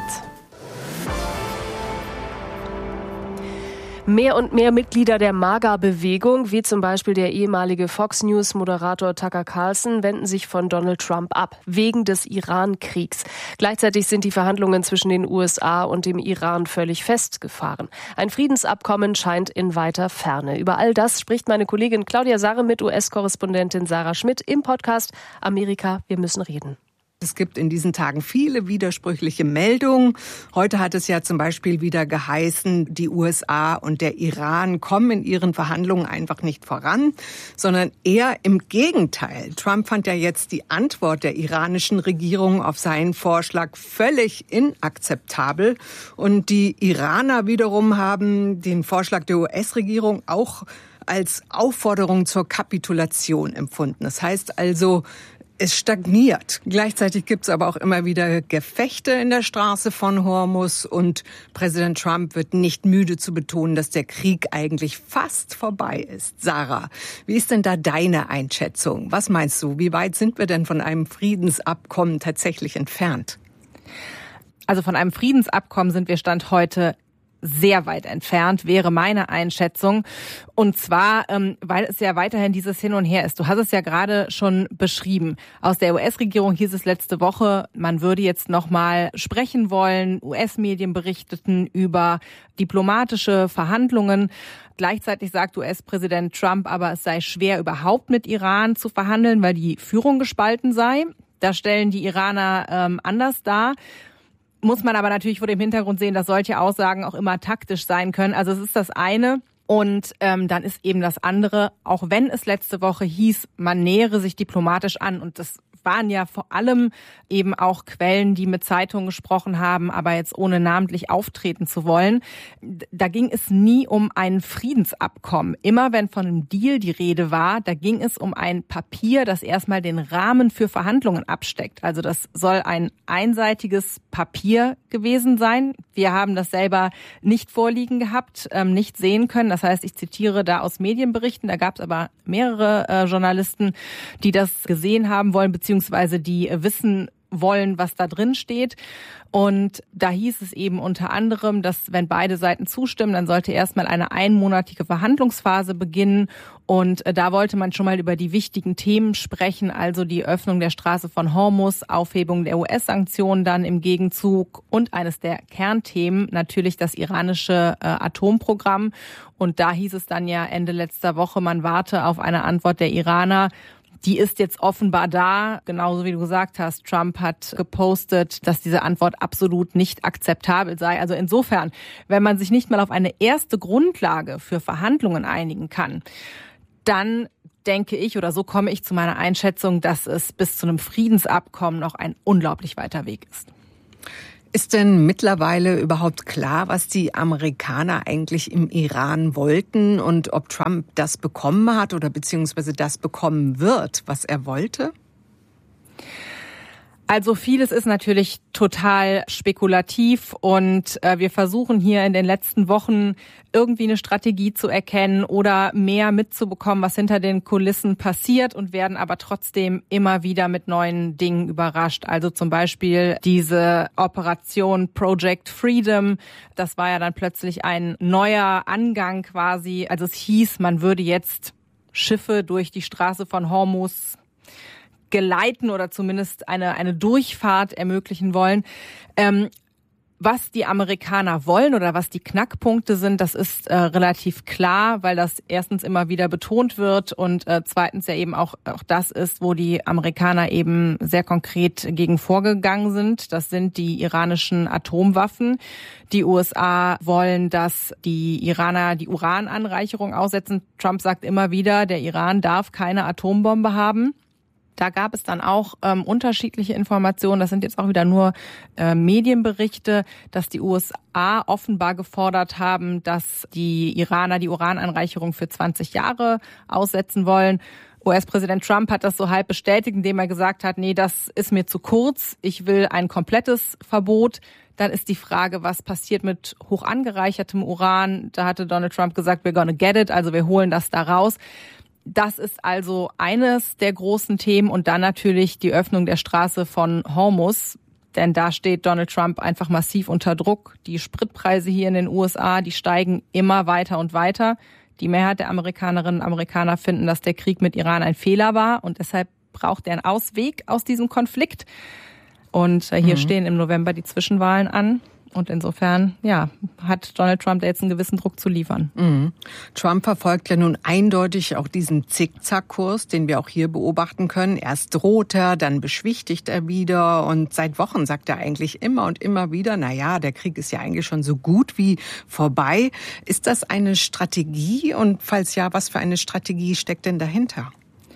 Mehr und mehr Mitglieder der MAGA-Bewegung, wie zum Beispiel der ehemalige Fox News-Moderator Tucker Carlson, wenden sich von Donald Trump ab, wegen des Iran-Kriegs. Gleichzeitig sind die Verhandlungen zwischen den U S A und dem Iran völlig festgefahren. Ein Friedensabkommen scheint in weiter Ferne. Über all das spricht meine Kollegin Claudia Sarre mit U S-Korrespondentin Sarah Schmidt im Podcast Amerika, wir müssen reden. Es gibt in diesen Tagen viele widersprüchliche Meldungen. Heute hat es ja zum Beispiel wieder geheißen, die U S A und der Iran kommen in ihren Verhandlungen einfach nicht voran, sondern eher im Gegenteil. Trump fand ja jetzt die Antwort der iranischen Regierung auf seinen Vorschlag völlig inakzeptabel. Und die Iraner wiederum haben den Vorschlag der U S-Regierung auch als Aufforderung zur Kapitulation empfunden. Das heißt also, es stagniert. Gleichzeitig gibt es aber auch immer wieder Gefechte in der Straße von Hormuz und Präsident Trump wird nicht müde zu betonen, dass der Krieg eigentlich fast vorbei ist. Sarah, wie ist denn da deine Einschätzung? Was meinst du? Wie weit sind wir denn von einem Friedensabkommen tatsächlich entfernt? Also von einem Friedensabkommen sind wir Stand heute sehr weit entfernt, wäre meine Einschätzung. Und zwar, ähm, weil es ja weiterhin dieses Hin und Her ist. Du hast es ja gerade schon beschrieben. Aus der U S-Regierung hieß es letzte Woche, man würde jetzt nochmal sprechen wollen. U S-Medien berichteten über diplomatische Verhandlungen. Gleichzeitig sagt U S-Präsident Trump aber, es sei schwer, überhaupt mit Iran zu verhandeln, weil die Führung gespalten sei. Da stellen die Iraner ähm, anders dar. Muss man aber natürlich vor dem Hintergrund sehen, dass solche Aussagen auch immer taktisch sein können. Also es ist das eine. Und ähm, dann ist eben das andere, auch wenn es letzte Woche hieß, man nähere sich diplomatisch an. Und das waren ja vor allem eben auch Quellen, die mit Zeitungen gesprochen haben, aber jetzt ohne namentlich auftreten zu wollen. Da ging es nie um ein Friedensabkommen. Immer wenn von einem Deal die Rede war, da ging es um ein Papier, das erstmal den Rahmen für Verhandlungen absteckt. Also das soll ein einseitiges Papier gewesen sein. Wir haben das selber nicht vorliegen gehabt, ähm, nicht sehen können. Das heißt, ich zitiere da aus Medienberichten, da gab es aber mehrere äh, Journalisten, die das gesehen haben wollen, beziehungsweise die äh, wissen wollen, was da drin steht. Und da hieß es eben unter anderem, dass wenn beide Seiten zustimmen, dann sollte erstmal eine einmonatige Verhandlungsphase beginnen. Und da wollte man schon mal über die wichtigen Themen sprechen, also die Öffnung der Straße von Hormuz, Aufhebung der U S-Sanktionen dann im Gegenzug und eines der Kernthemen natürlich das iranische äh, Atomprogramm. Und da hieß es dann ja Ende letzter Woche, man warte auf eine Antwort der Iraner. Die ist jetzt offenbar da, genauso wie du gesagt hast. Trump hat gepostet, dass diese Antwort absolut nicht akzeptabel sei. Also insofern, wenn man sich nicht mal auf eine erste Grundlage für Verhandlungen einigen kann, dann denke ich, oder so komme ich zu meiner Einschätzung, dass es bis zu einem Friedensabkommen noch ein unglaublich weiter Weg ist. Ist denn mittlerweile überhaupt klar, was die Amerikaner eigentlich im Iran wollten und ob Trump das bekommen hat oder beziehungsweise das bekommen wird, was er wollte? Also vieles ist natürlich total spekulativ und äh, wir versuchen hier in den letzten Wochen irgendwie eine Strategie zu erkennen oder mehr mitzubekommen, was hinter den Kulissen passiert und werden aber trotzdem immer wieder mit neuen Dingen überrascht. Also zum Beispiel diese Operation Project Freedom, das war ja dann plötzlich ein neuer Angang quasi. Also es hieß, man würde jetzt Schiffe durch die Straße von Hormuz geleiten oder zumindest eine eine Durchfahrt ermöglichen wollen. Ähm, was die Amerikaner wollen oder was die Knackpunkte sind, das ist äh, relativ klar, weil das erstens immer wieder betont wird und äh, zweitens ja eben auch auch das ist, wo die Amerikaner eben sehr konkret gegen vorgegangen sind. Das sind die iranischen Atomwaffen. Die U S A wollen, dass die Iraner die Urananreicherung aussetzen. Trump sagt immer wieder, der Iran darf keine Atombombe haben. Da gab es dann auch ähm, unterschiedliche Informationen. Das sind jetzt auch wieder nur äh, Medienberichte, dass die U S A offenbar gefordert haben, dass die Iraner die Urananreicherung für zwanzig Jahre aussetzen wollen. U S-Präsident Trump hat das so halb bestätigt, indem er gesagt hat, nee, das ist mir zu kurz. Ich will ein komplettes Verbot. Dann ist die Frage, was passiert mit hoch angereichertem Uran? Da hatte Donald Trump gesagt, we're gonna get it, also wir holen das da raus. Das ist also eines der großen Themen und dann natürlich die Öffnung der Straße von Hormuz, denn da steht Donald Trump einfach massiv unter Druck. Die Spritpreise hier in den U S A, die steigen immer weiter und weiter. Die Mehrheit der Amerikanerinnen und Amerikaner finden, dass der Krieg mit Iran ein Fehler war und deshalb braucht er einen Ausweg aus diesem Konflikt. Und hier mhm. stehen im November die Zwischenwahlen an. Und insofern, ja, hat Donald Trump da jetzt einen gewissen Druck zu liefern. Mhm. Trump verfolgt ja nun eindeutig auch diesen Zickzackkurs, den wir auch hier beobachten können. Erst droht er, dann beschwichtigt er wieder und seit Wochen sagt er eigentlich immer und immer wieder, na ja, der Krieg ist ja eigentlich schon so gut wie vorbei. Ist das eine Strategie und falls ja, was für eine Strategie steckt denn dahinter?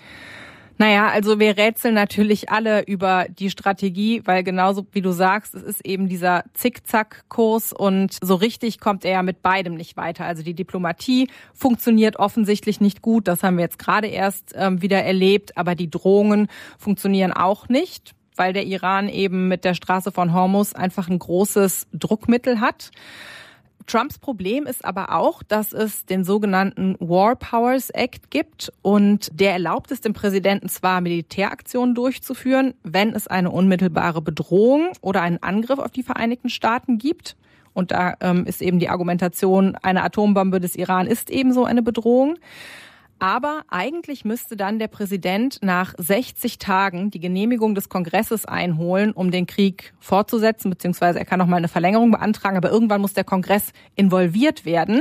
Naja, also wir rätseln natürlich alle über die Strategie, weil genauso wie du sagst, es ist eben dieser Zickzackkurs und so richtig kommt er ja mit beidem nicht weiter. Also die Diplomatie funktioniert offensichtlich nicht gut, das haben wir jetzt gerade erst ähm, wieder erlebt, aber die Drohungen funktionieren auch nicht, weil der Iran eben mit der Straße von Hormuz einfach ein großes Druckmittel hat. Trumps Problem ist aber auch, dass es den sogenannten War Powers Act gibt und der erlaubt es dem Präsidenten zwar, Militäraktionen durchzuführen, wenn es eine unmittelbare Bedrohung oder einen Angriff auf die Vereinigten Staaten gibt. Und da ähm, ist eben die Argumentation, eine Atombombe des Iran ist ebenso eine Bedrohung. Aber eigentlich müsste dann der Präsident nach sechzig Tagen die Genehmigung des Kongresses einholen, um den Krieg fortzusetzen, beziehungsweise er kann noch mal eine Verlängerung beantragen, aber irgendwann muss der Kongress involviert werden.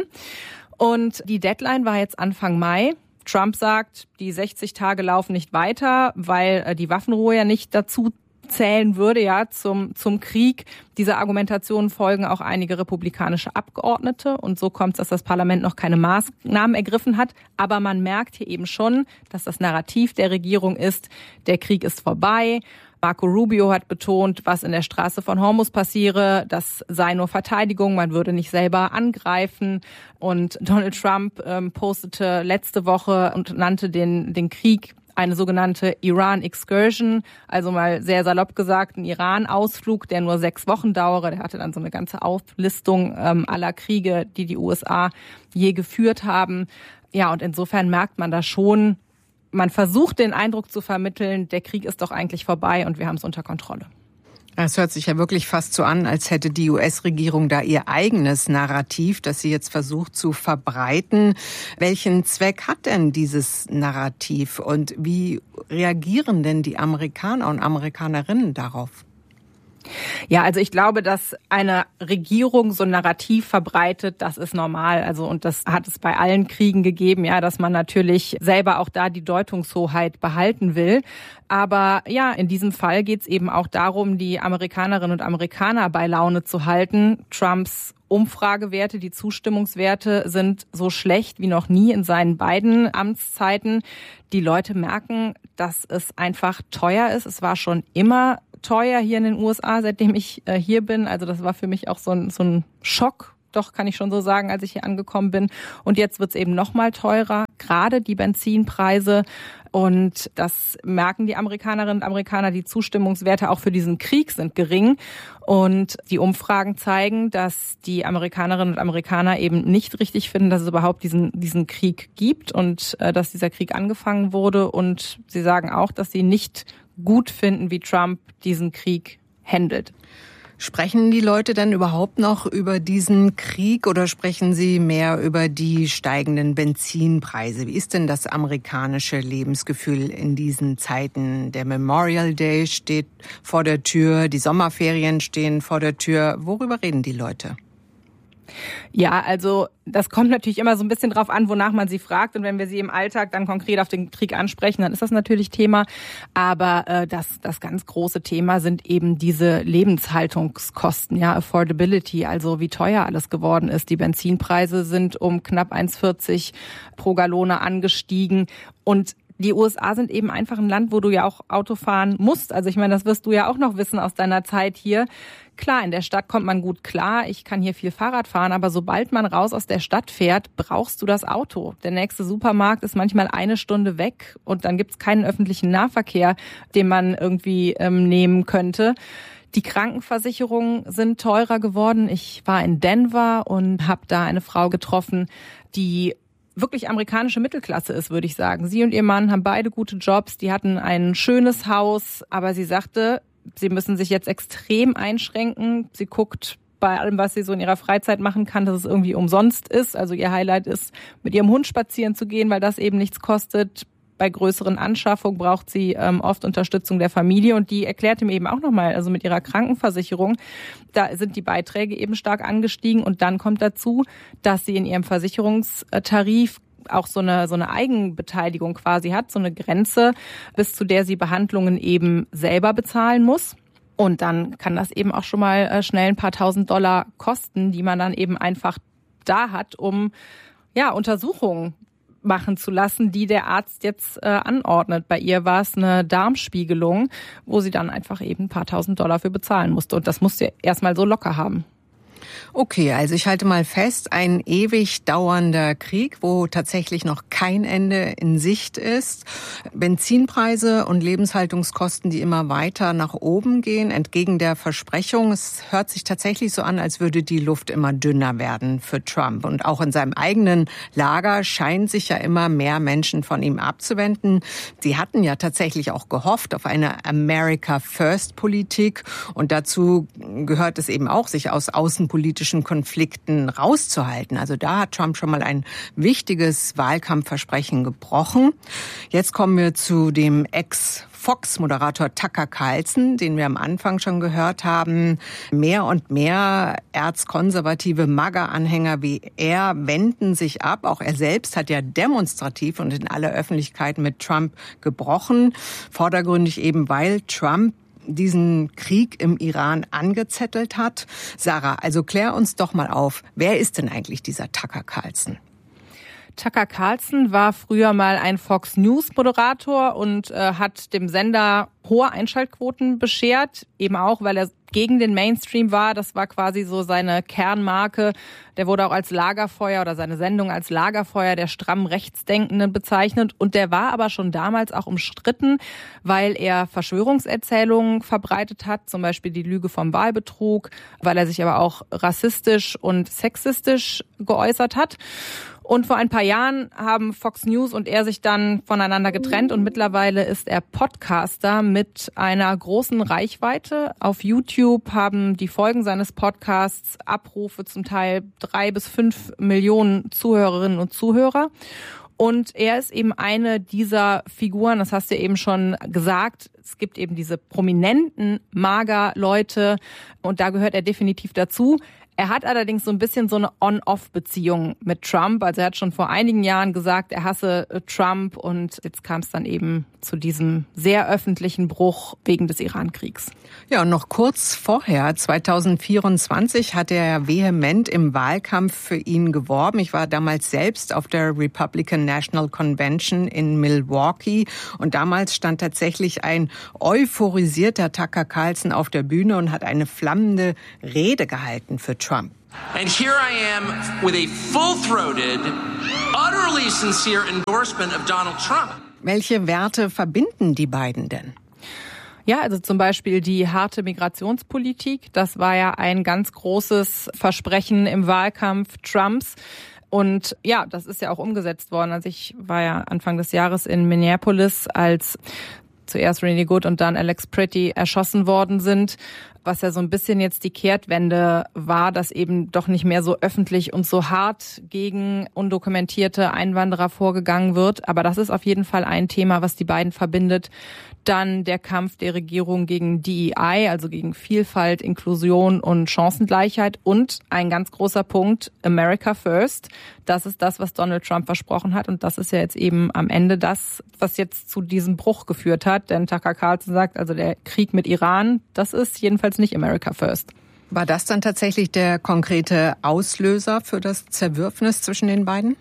Und die Deadline war jetzt Anfang Mai. Trump sagt, die sechzig Tage laufen nicht weiter, weil die Waffenruhe ja nicht dazu zählen würde, ja, zum, zum Krieg. Dieser Argumentation folgen auch einige republikanische Abgeordnete und so kommt es, dass das Parlament noch keine Maßnahmen ergriffen hat. Aber man merkt hier eben schon, dass das Narrativ der Regierung ist, der Krieg ist vorbei. Marco Rubio hat betont, was in der Straße von Hormuz passiere, das sei nur Verteidigung, man würde nicht selber angreifen. Und Donald Trump ähm, postete letzte Woche und nannte den, den Krieg eine sogenannte Iran Excursion, also mal sehr salopp gesagt, ein Iran-Ausflug, der nur sechs Wochen dauere. Der hatte dann so eine ganze Auflistung ähm, aller Kriege, die die U S A je geführt haben. Ja, und insofern merkt man da schon, man versucht den Eindruck zu vermitteln, der Krieg ist doch eigentlich vorbei und wir haben es unter Kontrolle. Es hört sich ja wirklich fast so an, als hätte die U S-Regierung da ihr eigenes Narrativ, das sie jetzt versucht zu verbreiten. Welchen Zweck hat denn dieses Narrativ und wie reagieren denn die Amerikaner und Amerikanerinnen darauf? Ja, also ich glaube, dass eine Regierung so ein Narrativ verbreitet, das ist normal. Also und das hat es bei allen Kriegen gegeben, ja, dass man natürlich selber auch da die Deutungshoheit behalten will. Aber ja, in diesem Fall geht es eben auch darum, die Amerikanerinnen und Amerikaner bei Laune zu halten. Trumps Umfragewerte, die Zustimmungswerte sind so schlecht wie noch nie in seinen beiden Amtszeiten. Die Leute merken, dass es einfach teuer ist. Es war schon immer teuer hier in den U S A, seitdem ich äh, hier bin. Also das war für mich auch so ein, so ein Schock, doch kann ich schon so sagen, als ich hier angekommen bin. Und jetzt wird es eben noch mal teurer, gerade die Benzinpreise. Und das merken die Amerikanerinnen und Amerikaner. Die Zustimmungswerte auch für diesen Krieg sind gering. Und die Umfragen zeigen, dass die Amerikanerinnen und Amerikaner eben nicht richtig finden, dass es überhaupt diesen, diesen Krieg gibt und äh, dass dieser Krieg angefangen wurde. Und sie sagen auch, dass sie nicht gut finden, wie Trump diesen Krieg handelt. Sprechen die Leute denn überhaupt noch über diesen Krieg oder sprechen sie mehr über die steigenden Benzinpreise? Wie ist denn das amerikanische Lebensgefühl in diesen Zeiten? Der Memorial Day steht vor der Tür, die Sommerferien stehen vor der Tür. Worüber reden die Leute? Ja, also das kommt natürlich immer so ein bisschen drauf an, wonach man sie fragt. Und wenn wir sie im Alltag dann konkret auf den Krieg ansprechen, dann ist das natürlich Thema. Aber äh, das, das ganz große Thema sind eben diese Lebenshaltungskosten, ja, Affordability, also wie teuer alles geworden ist. Die Benzinpreise sind um knapp eins Komma vierzig pro Gallone angestiegen. Und die U S A sind eben einfach ein Land, wo du ja auch Auto fahren musst. Also ich meine, das wirst du ja auch noch wissen aus deiner Zeit hier. Klar, in der Stadt kommt man gut klar. Ich kann hier viel Fahrrad fahren, aber sobald man raus aus der Stadt fährt, brauchst du das Auto. Der nächste Supermarkt ist manchmal eine Stunde weg und dann gibt's keinen öffentlichen Nahverkehr, den man irgendwie ähm, nehmen könnte. Die Krankenversicherungen sind teurer geworden. Ich war in Denver und habe da eine Frau getroffen, die wirklich amerikanische Mittelklasse ist, würde ich sagen. Sie und ihr Mann haben beide gute Jobs, die hatten ein schönes Haus, aber sie sagte, sie müssen sich jetzt extrem einschränken. Sie guckt bei allem, was sie so in ihrer Freizeit machen kann, dass es irgendwie umsonst ist. Also ihr Highlight ist, mit ihrem Hund spazieren zu gehen, weil das eben nichts kostet. Bei größeren Anschaffungen braucht sie ähm, oft Unterstützung der Familie und die erklärte mir eben auch nochmal, also mit ihrer Krankenversicherung, da sind die Beiträge eben stark angestiegen und dann kommt dazu, dass sie in ihrem Versicherungstarif auch so eine so eine Eigenbeteiligung quasi hat, so eine Grenze, bis zu der sie Behandlungen eben selber bezahlen muss. Und dann kann das eben auch schon mal äh, schnell ein paar tausend Dollar kosten, die man dann eben einfach da hat, um ja Untersuchungen machen zu lassen, die der Arzt jetzt äh, anordnet. Bei ihr war es eine Darmspiegelung, wo sie dann einfach eben ein paar tausend Dollar für bezahlen musste. Und das musste erstmal so locker haben. Okay, also ich halte mal fest, ein ewig dauernder Krieg, wo tatsächlich noch kein Ende in Sicht ist. Benzinpreise und Lebenshaltungskosten, die immer weiter nach oben gehen, entgegen der Versprechung. Es hört sich tatsächlich so an, als würde die Luft immer dünner werden für Trump. Und auch in seinem eigenen Lager scheinen sich ja immer mehr Menschen von ihm abzuwenden. Sie hatten ja tatsächlich auch gehofft auf eine America-First-Politik. Und dazu gehört es eben auch, sich aus außenpolitischen Konflikten rauszuhalten. Also da hat Trump schon mal ein wichtiges Wahlkampfversprechen gebrochen. Jetzt kommen wir zu dem Ex-Fox-Moderator Tucker Carlson, den wir am Anfang schon gehört haben. Mehr und mehr erzkonservative MAGA-Anhänger wie er wenden sich ab. Auch er selbst hat ja demonstrativ und in aller Öffentlichkeit mit Trump gebrochen. Vordergründig eben, weil Trump diesen Krieg im Iran angezettelt hat. Sarah, also klär uns doch mal auf, wer ist denn eigentlich dieser Tucker Carlson? Tucker Carlson war früher mal ein Fox News Moderator und äh, hat dem Sender hohe Einschaltquoten beschert, eben auch, weil er gegen den Mainstream war. Das war quasi so seine Kernmarke. Der wurde auch als Lagerfeuer oder seine Sendung als Lagerfeuer der stramm Rechtsdenkenden bezeichnet. Und der war aber schon damals auch umstritten, weil er Verschwörungserzählungen verbreitet hat, zum Beispiel die Lüge vom Wahlbetrug, weil er sich aber auch rassistisch und sexistisch geäußert hat. Und vor ein paar Jahren haben Fox News und er sich dann voneinander getrennt und mittlerweile ist er Podcaster mit einer großen Reichweite. Auf YouTube haben die Folgen seines Podcasts Abrufe zum Teil drei bis fünf Millionen Zuhörerinnen und Zuhörer. Und er ist eben eine dieser Figuren, das hast du eben schon gesagt. Es gibt eben diese prominenten MAGA-Leute und da gehört er definitiv dazu. Er hat allerdings so ein bisschen so eine On-Off-Beziehung mit Trump. Also er hat schon vor einigen Jahren gesagt, er hasse Trump und jetzt kam es dann eben zu diesem sehr öffentlichen Bruch wegen des Iran-Kriegs. Ja, und noch kurz vorher, zwanzig vierundzwanzig, hat er vehement im Wahlkampf für ihn geworben. Ich war damals selbst auf der Republican National Convention in Milwaukee und damals stand tatsächlich ein euphorisierter Tucker Carlson auf der Bühne und hat eine flammende Rede gehalten für Trump. And here I am with a full-throated, utterly sincere endorsement of Donald Trump. Welche Werte verbinden die beiden denn? Ja, also zum Beispiel die harte Migrationspolitik. Das war ja ein ganz großes Versprechen im Wahlkampf Trumps. Und ja, das ist ja auch umgesetzt worden. Also ich war ja Anfang des Jahres in Minneapolis, als zuerst Renee Good und dann Alex Pretty erschossen worden sind, was ja so ein bisschen jetzt die Kehrtwende war, dass eben doch nicht mehr so öffentlich und so hart gegen undokumentierte Einwanderer vorgegangen wird. Aber das ist auf jeden Fall ein Thema, was die beiden verbindet. Dann der Kampf der Regierung gegen D E I, also gegen Vielfalt, Inklusion und Chancengleichheit. Und ein ganz großer Punkt, America First. Das ist das, was Donald Trump versprochen hat. Und das ist ja jetzt eben am Ende das, was jetzt zu diesem Bruch geführt hat. Denn Tucker Carlson sagt, also der Krieg mit Iran, das ist jedenfalls nicht America First. War das dann tatsächlich der konkrete Auslöser für das Zerwürfnis zwischen den beiden?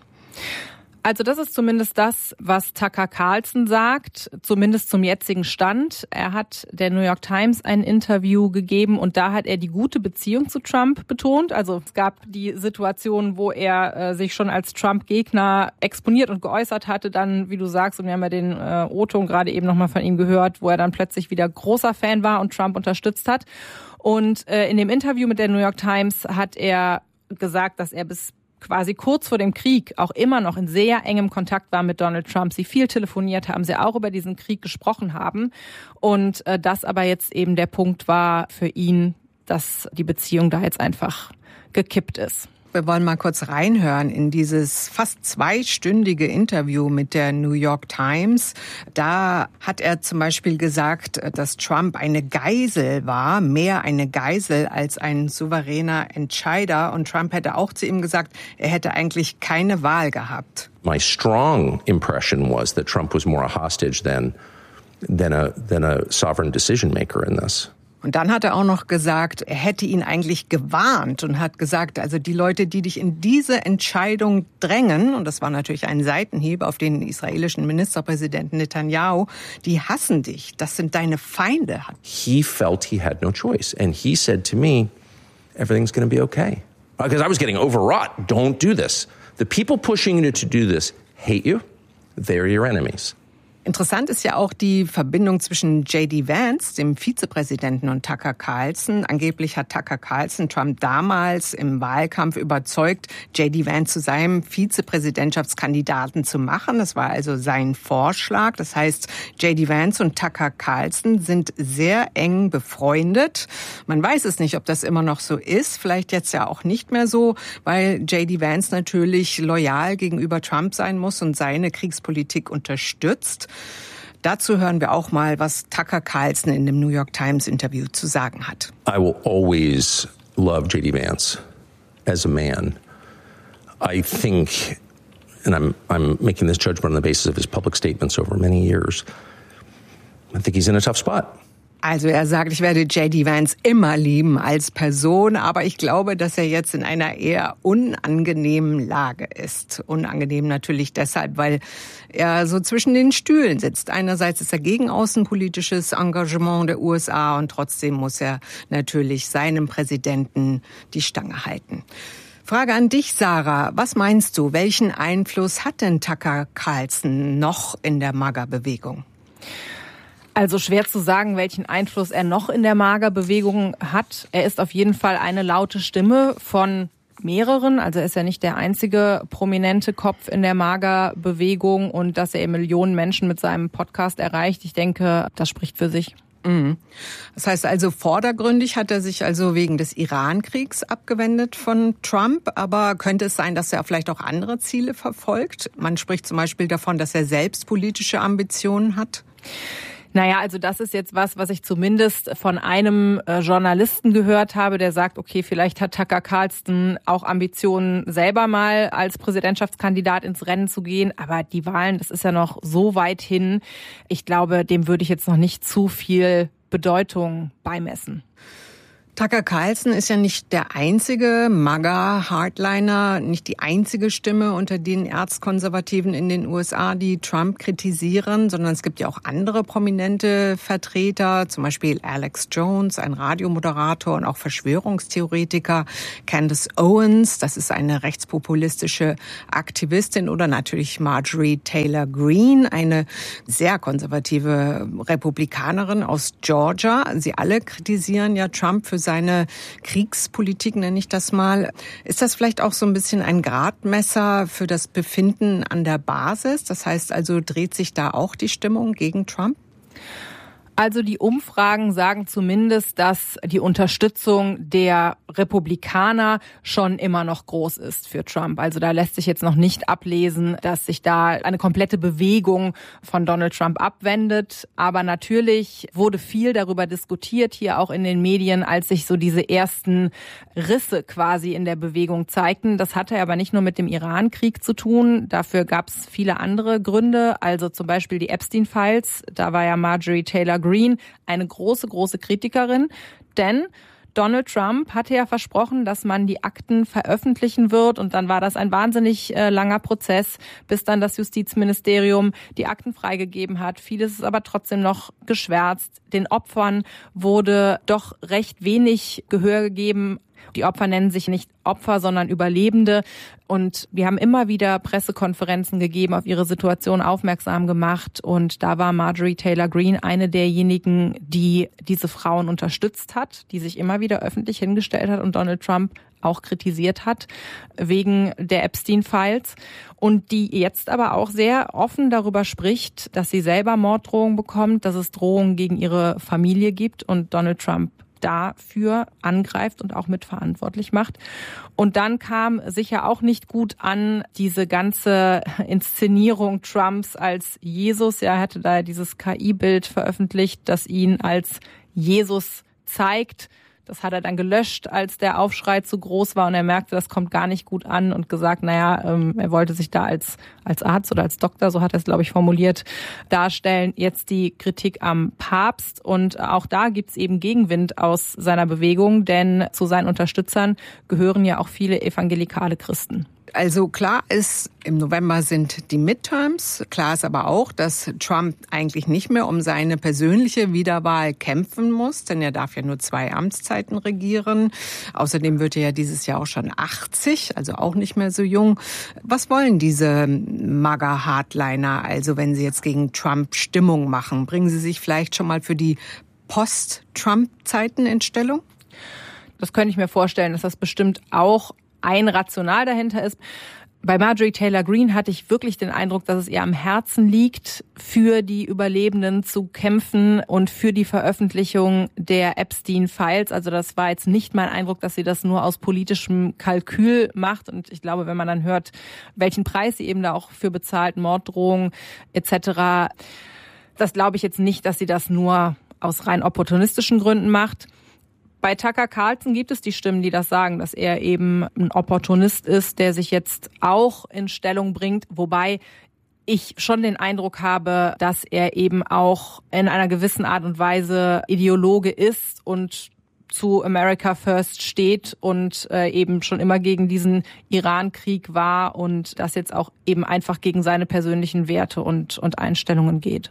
Also das ist zumindest das, was Tucker Carlson sagt, zumindest zum jetzigen Stand. Er hat der New York Times ein Interview gegeben und da hat er die gute Beziehung zu Trump betont. Also es gab die Situation, wo er äh, sich schon als Trump-Gegner exponiert und geäußert hatte, dann, wie du sagst, und wir haben ja den äh, O-Ton gerade eben nochmal von ihm gehört, wo er dann plötzlich wieder großer Fan war und Trump unterstützt hat. Und äh, in dem Interview mit der New York Times hat er gesagt, dass er bis quasi kurz vor dem Krieg auch immer noch in sehr engem Kontakt war mit Donald Trump. Sie viel telefoniert haben, sie auch über diesen Krieg gesprochen haben. Und äh, das aber jetzt eben der Punkt war für ihn, dass die Beziehung da jetzt einfach gekippt ist. Wir wollen mal kurz reinhören in dieses fast zweistündige Interview mit der New York Times. Da hat er zum Beispiel gesagt, dass Trump eine Geisel war, mehr eine Geisel als ein souveräner Entscheider. Und Trump hätte auch zu ihm gesagt, er hätte eigentlich keine Wahl gehabt. My strong impression was that Trump was more a hostage than, than a, than a sovereign decision maker in this. Und dann hat er auch noch gesagt, er hätte ihn eigentlich gewarnt und hat gesagt, also die Leute, die dich in diese Entscheidung drängen, und das war natürlich ein Seitenhieb auf den israelischen Ministerpräsidenten Netanyahu, die hassen dich, das sind deine Feinde. He felt he had no choice and he said to me, everything's going to be okay. Because I was getting overwrought. Don't do this. The people pushing you to do this hate you. They're your enemies. Interessant ist ja auch die Verbindung zwischen J D Vance, dem Vizepräsidenten, und Tucker Carlson. Angeblich hat Tucker Carlson Trump damals im Wahlkampf überzeugt, J D Vance zu seinem Vizepräsidentschaftskandidaten zu machen. Das war also sein Vorschlag. Das heißt, J D Vance und Tucker Carlson sind sehr eng befreundet. Man weiß es nicht, ob das immer noch so ist. Vielleicht jetzt ja auch nicht mehr so, weil J D Vance natürlich loyal gegenüber Trump sein muss und seine Kriegspolitik unterstützt. Dazu hören wir auch mal, was Tucker Carlson in dem New York Times Interview zu sagen hat. I will always love J D Vance as a man. I think, and I'm I'm making this judgment on the basis of his public statements over many years, I think he's in a tough spot. Also er sagt, ich werde J D Vance immer lieben als Person, aber ich glaube, dass er jetzt in einer eher unangenehmen Lage ist. Unangenehm natürlich deshalb, weil er so zwischen den Stühlen sitzt. Einerseits ist er gegen außenpolitisches Engagement der U S A und trotzdem muss er natürlich seinem Präsidenten die Stange halten. Frage an dich, Sarah. Was meinst du, welchen Einfluss hat denn Tucker Carlson noch in der MAGA-Bewegung? Also schwer zu sagen, welchen Einfluss er noch in der MAGA-Bewegung hat. Er ist auf jeden Fall eine laute Stimme von mehreren. Also er ist ja nicht der einzige prominente Kopf in der MAGA-Bewegung und dass er Millionen Menschen mit seinem Podcast erreicht. Ich denke, das spricht für sich. Das heißt also, vordergründig hat er sich also wegen des Iran-Kriegs abgewendet von Trump. Aber könnte es sein, dass er vielleicht auch andere Ziele verfolgt? Man spricht zum Beispiel davon, dass er selbst politische Ambitionen hat. Naja, also das ist jetzt was, was ich zumindest von einem äh, Journalisten gehört habe, der sagt, okay, vielleicht hat Tucker Carlson auch Ambitionen, selber mal als Präsidentschaftskandidat ins Rennen zu gehen. Aber die Wahlen, das ist ja noch so weit hin. Ich glaube, dem würde ich jetzt noch nicht zu viel Bedeutung beimessen. Tucker Carlson ist ja nicht der einzige MAGA-Hardliner, nicht die einzige Stimme unter den Erzkonservativen in den U S A, die Trump kritisieren, sondern es gibt ja auch andere prominente Vertreter, zum Beispiel Alex Jones, ein Radiomoderator und auch Verschwörungstheoretiker, Candace Owens, das ist eine rechtspopulistische Aktivistin, oder natürlich Marjorie Taylor Greene, eine sehr konservative Republikanerin aus Georgia. Sie alle kritisieren ja Trump für seine Kriegspolitik, nenne ich das mal. Ist das vielleicht auch so ein bisschen ein Gradmesser für das Befinden an der Basis? Das heißt also, dreht sich da auch die Stimmung gegen Trump? Also die Umfragen sagen zumindest, dass die Unterstützung der Republikaner schon immer noch groß ist für Trump. Also da lässt sich jetzt noch nicht ablesen, dass sich da eine komplette Bewegung von Donald Trump abwendet. Aber natürlich wurde viel darüber diskutiert, hier auch in den Medien, als sich so diese ersten Risse quasi in der Bewegung zeigten. Das hatte aber nicht nur mit dem Iran-Krieg zu tun. Dafür gab es viele andere Gründe. Also zum Beispiel die Epstein-Files. Da war ja Marjorie Taylor Greene eine große, große Kritikerin, denn Donald Trump hatte ja versprochen, dass man die Akten veröffentlichen wird, und dann war das ein wahnsinnig äh, langer Prozess, bis dann das Justizministerium die Akten freigegeben hat. Vieles ist aber trotzdem noch geschwärzt. Den Opfern wurde doch recht wenig Gehör gegeben. Die Opfer nennen sich nicht Opfer, sondern Überlebende. Und wir haben immer wieder Pressekonferenzen gegeben, auf ihre Situation aufmerksam gemacht. Und da war Marjorie Taylor Greene eine derjenigen, die diese Frauen unterstützt hat, die sich immer wieder öffentlich hingestellt hat und Donald Trump auch kritisiert hat wegen der Epstein-Files. Und die jetzt aber auch sehr offen darüber spricht, dass sie selber Morddrohungen bekommt, dass es Drohungen gegen ihre Familie gibt und Donald Trump dafür angreift und auch mitverantwortlich macht. Und dann kam sicher auch nicht gut an diese ganze Inszenierung Trumps als Jesus. Er hatte da dieses K I-Bild veröffentlicht, das ihn als Jesus zeigt. Das hat er dann gelöscht, als der Aufschrei zu groß war und er merkte, das kommt gar nicht gut an, und gesagt, naja, ähm, er wollte sich da als als Arzt oder als Doktor, so hat er es, glaube ich, formuliert, darstellen. Jetzt die Kritik am Papst, und auch da gibt's eben Gegenwind aus seiner Bewegung, denn zu seinen Unterstützern gehören ja auch viele evangelikale Christen. Also klar ist, im November sind die Midterms. Klar ist aber auch, dass Trump eigentlich nicht mehr um seine persönliche Wiederwahl kämpfen muss, denn er darf ja nur zwei Amtszeiten regieren. Außerdem wird er ja dieses Jahr auch schon achtzig, also auch nicht mehr so jung. Was wollen diese MAGA-Hardliner, also wenn sie jetzt gegen Trump Stimmung machen? Bringen sie sich vielleicht schon mal für die Post-Trump-Zeiten in Stellung? Das könnte ich mir vorstellen, dass das bestimmt auch ein Rational dahinter ist. Bei Marjorie Taylor Greene hatte ich wirklich den Eindruck, dass es ihr am Herzen liegt, für die Überlebenden zu kämpfen und für die Veröffentlichung der Epstein-Files. Also das war jetzt nicht mein Eindruck, dass sie das nur aus politischem Kalkül macht. Und ich glaube, wenn man dann hört, welchen Preis sie eben da auch für bezahlt, Morddrohungen et cetera, das glaube ich jetzt nicht, dass sie das nur aus rein opportunistischen Gründen macht. Bei Tucker Carlson gibt es die Stimmen, die das sagen, dass er eben ein Opportunist ist, der sich jetzt auch in Stellung bringt, wobei ich schon den Eindruck habe, dass er eben auch in einer gewissen Art und Weise Ideologe ist und zu America First steht und äh, eben schon immer gegen diesen Iran-Krieg war und das jetzt auch eben einfach gegen seine persönlichen Werte und, und Einstellungen geht.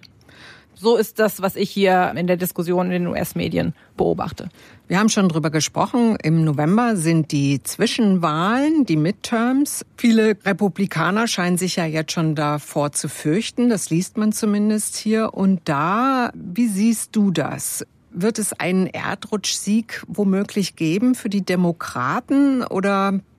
So ist das, was ich hier in der Diskussion in den U S-Medien beobachte. Wir haben schon drüber gesprochen. Im November sind die Zwischenwahlen, die Midterms. Viele Republikaner scheinen sich ja jetzt schon davor zu fürchten. Das liest man zumindest hier und da. Wie siehst du das? Wird es einen Erdrutschsieg womöglich geben für die Demokraten oder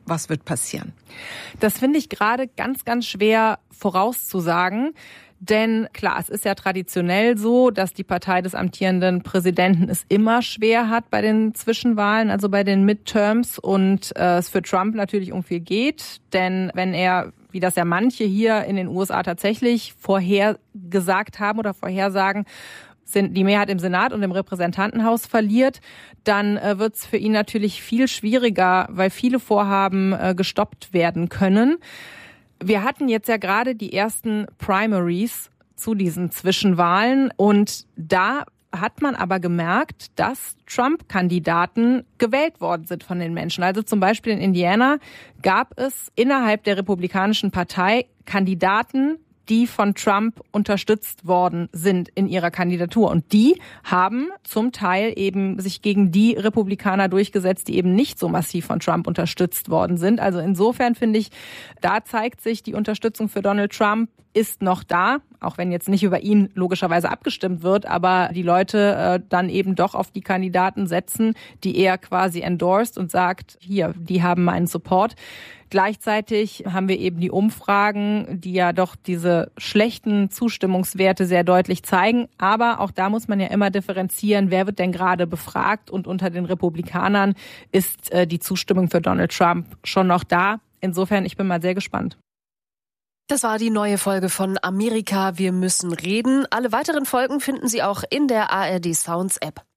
was wird passieren? Das finde ich gerade ganz, ganz schwer vorauszusagen. Denn klar, es ist ja traditionell so, dass die Partei des amtierenden Präsidenten es immer schwer hat bei den Zwischenwahlen, also bei den Midterms, und äh, es für Trump natürlich um viel geht. Denn wenn er, wie das ja manche hier in den U S A tatsächlich vorhergesagt haben oder vorhersagen, sind die Mehrheit im Senat und im Repräsentantenhaus verliert, dann äh, wird es für ihn natürlich viel schwieriger, weil viele Vorhaben äh, gestoppt werden können. Wir hatten jetzt ja gerade die ersten Primaries zu diesen Zwischenwahlen und da hat man aber gemerkt, dass Trump-Kandidaten gewählt worden sind von den Menschen. Also zum Beispiel in Indiana gab es innerhalb der Republikanischen Partei Kandidaten, die von Trump unterstützt worden sind in ihrer Kandidatur. Und die haben zum Teil eben sich gegen die Republikaner durchgesetzt, die eben nicht so massiv von Trump unterstützt worden sind. Also insofern finde ich, da zeigt sich, die Unterstützung für Donald Trump ist noch da, auch wenn jetzt nicht über ihn logischerweise abgestimmt wird, aber die Leute äh, dann eben doch auf die Kandidaten setzen, die er quasi endorsed und sagt, hier, die haben meinen Support. Gleichzeitig haben wir eben die Umfragen, die ja doch diese schlechten Zustimmungswerte sehr deutlich zeigen. Aber auch da muss man ja immer differenzieren, wer wird denn gerade befragt. Und unter den Republikanern ist äh, die Zustimmung für Donald Trump schon noch da. Insofern, ich bin mal sehr gespannt. Das war die neue Folge von Amerika, wir müssen reden. Alle weiteren Folgen finden Sie auch in der A R D Sounds App.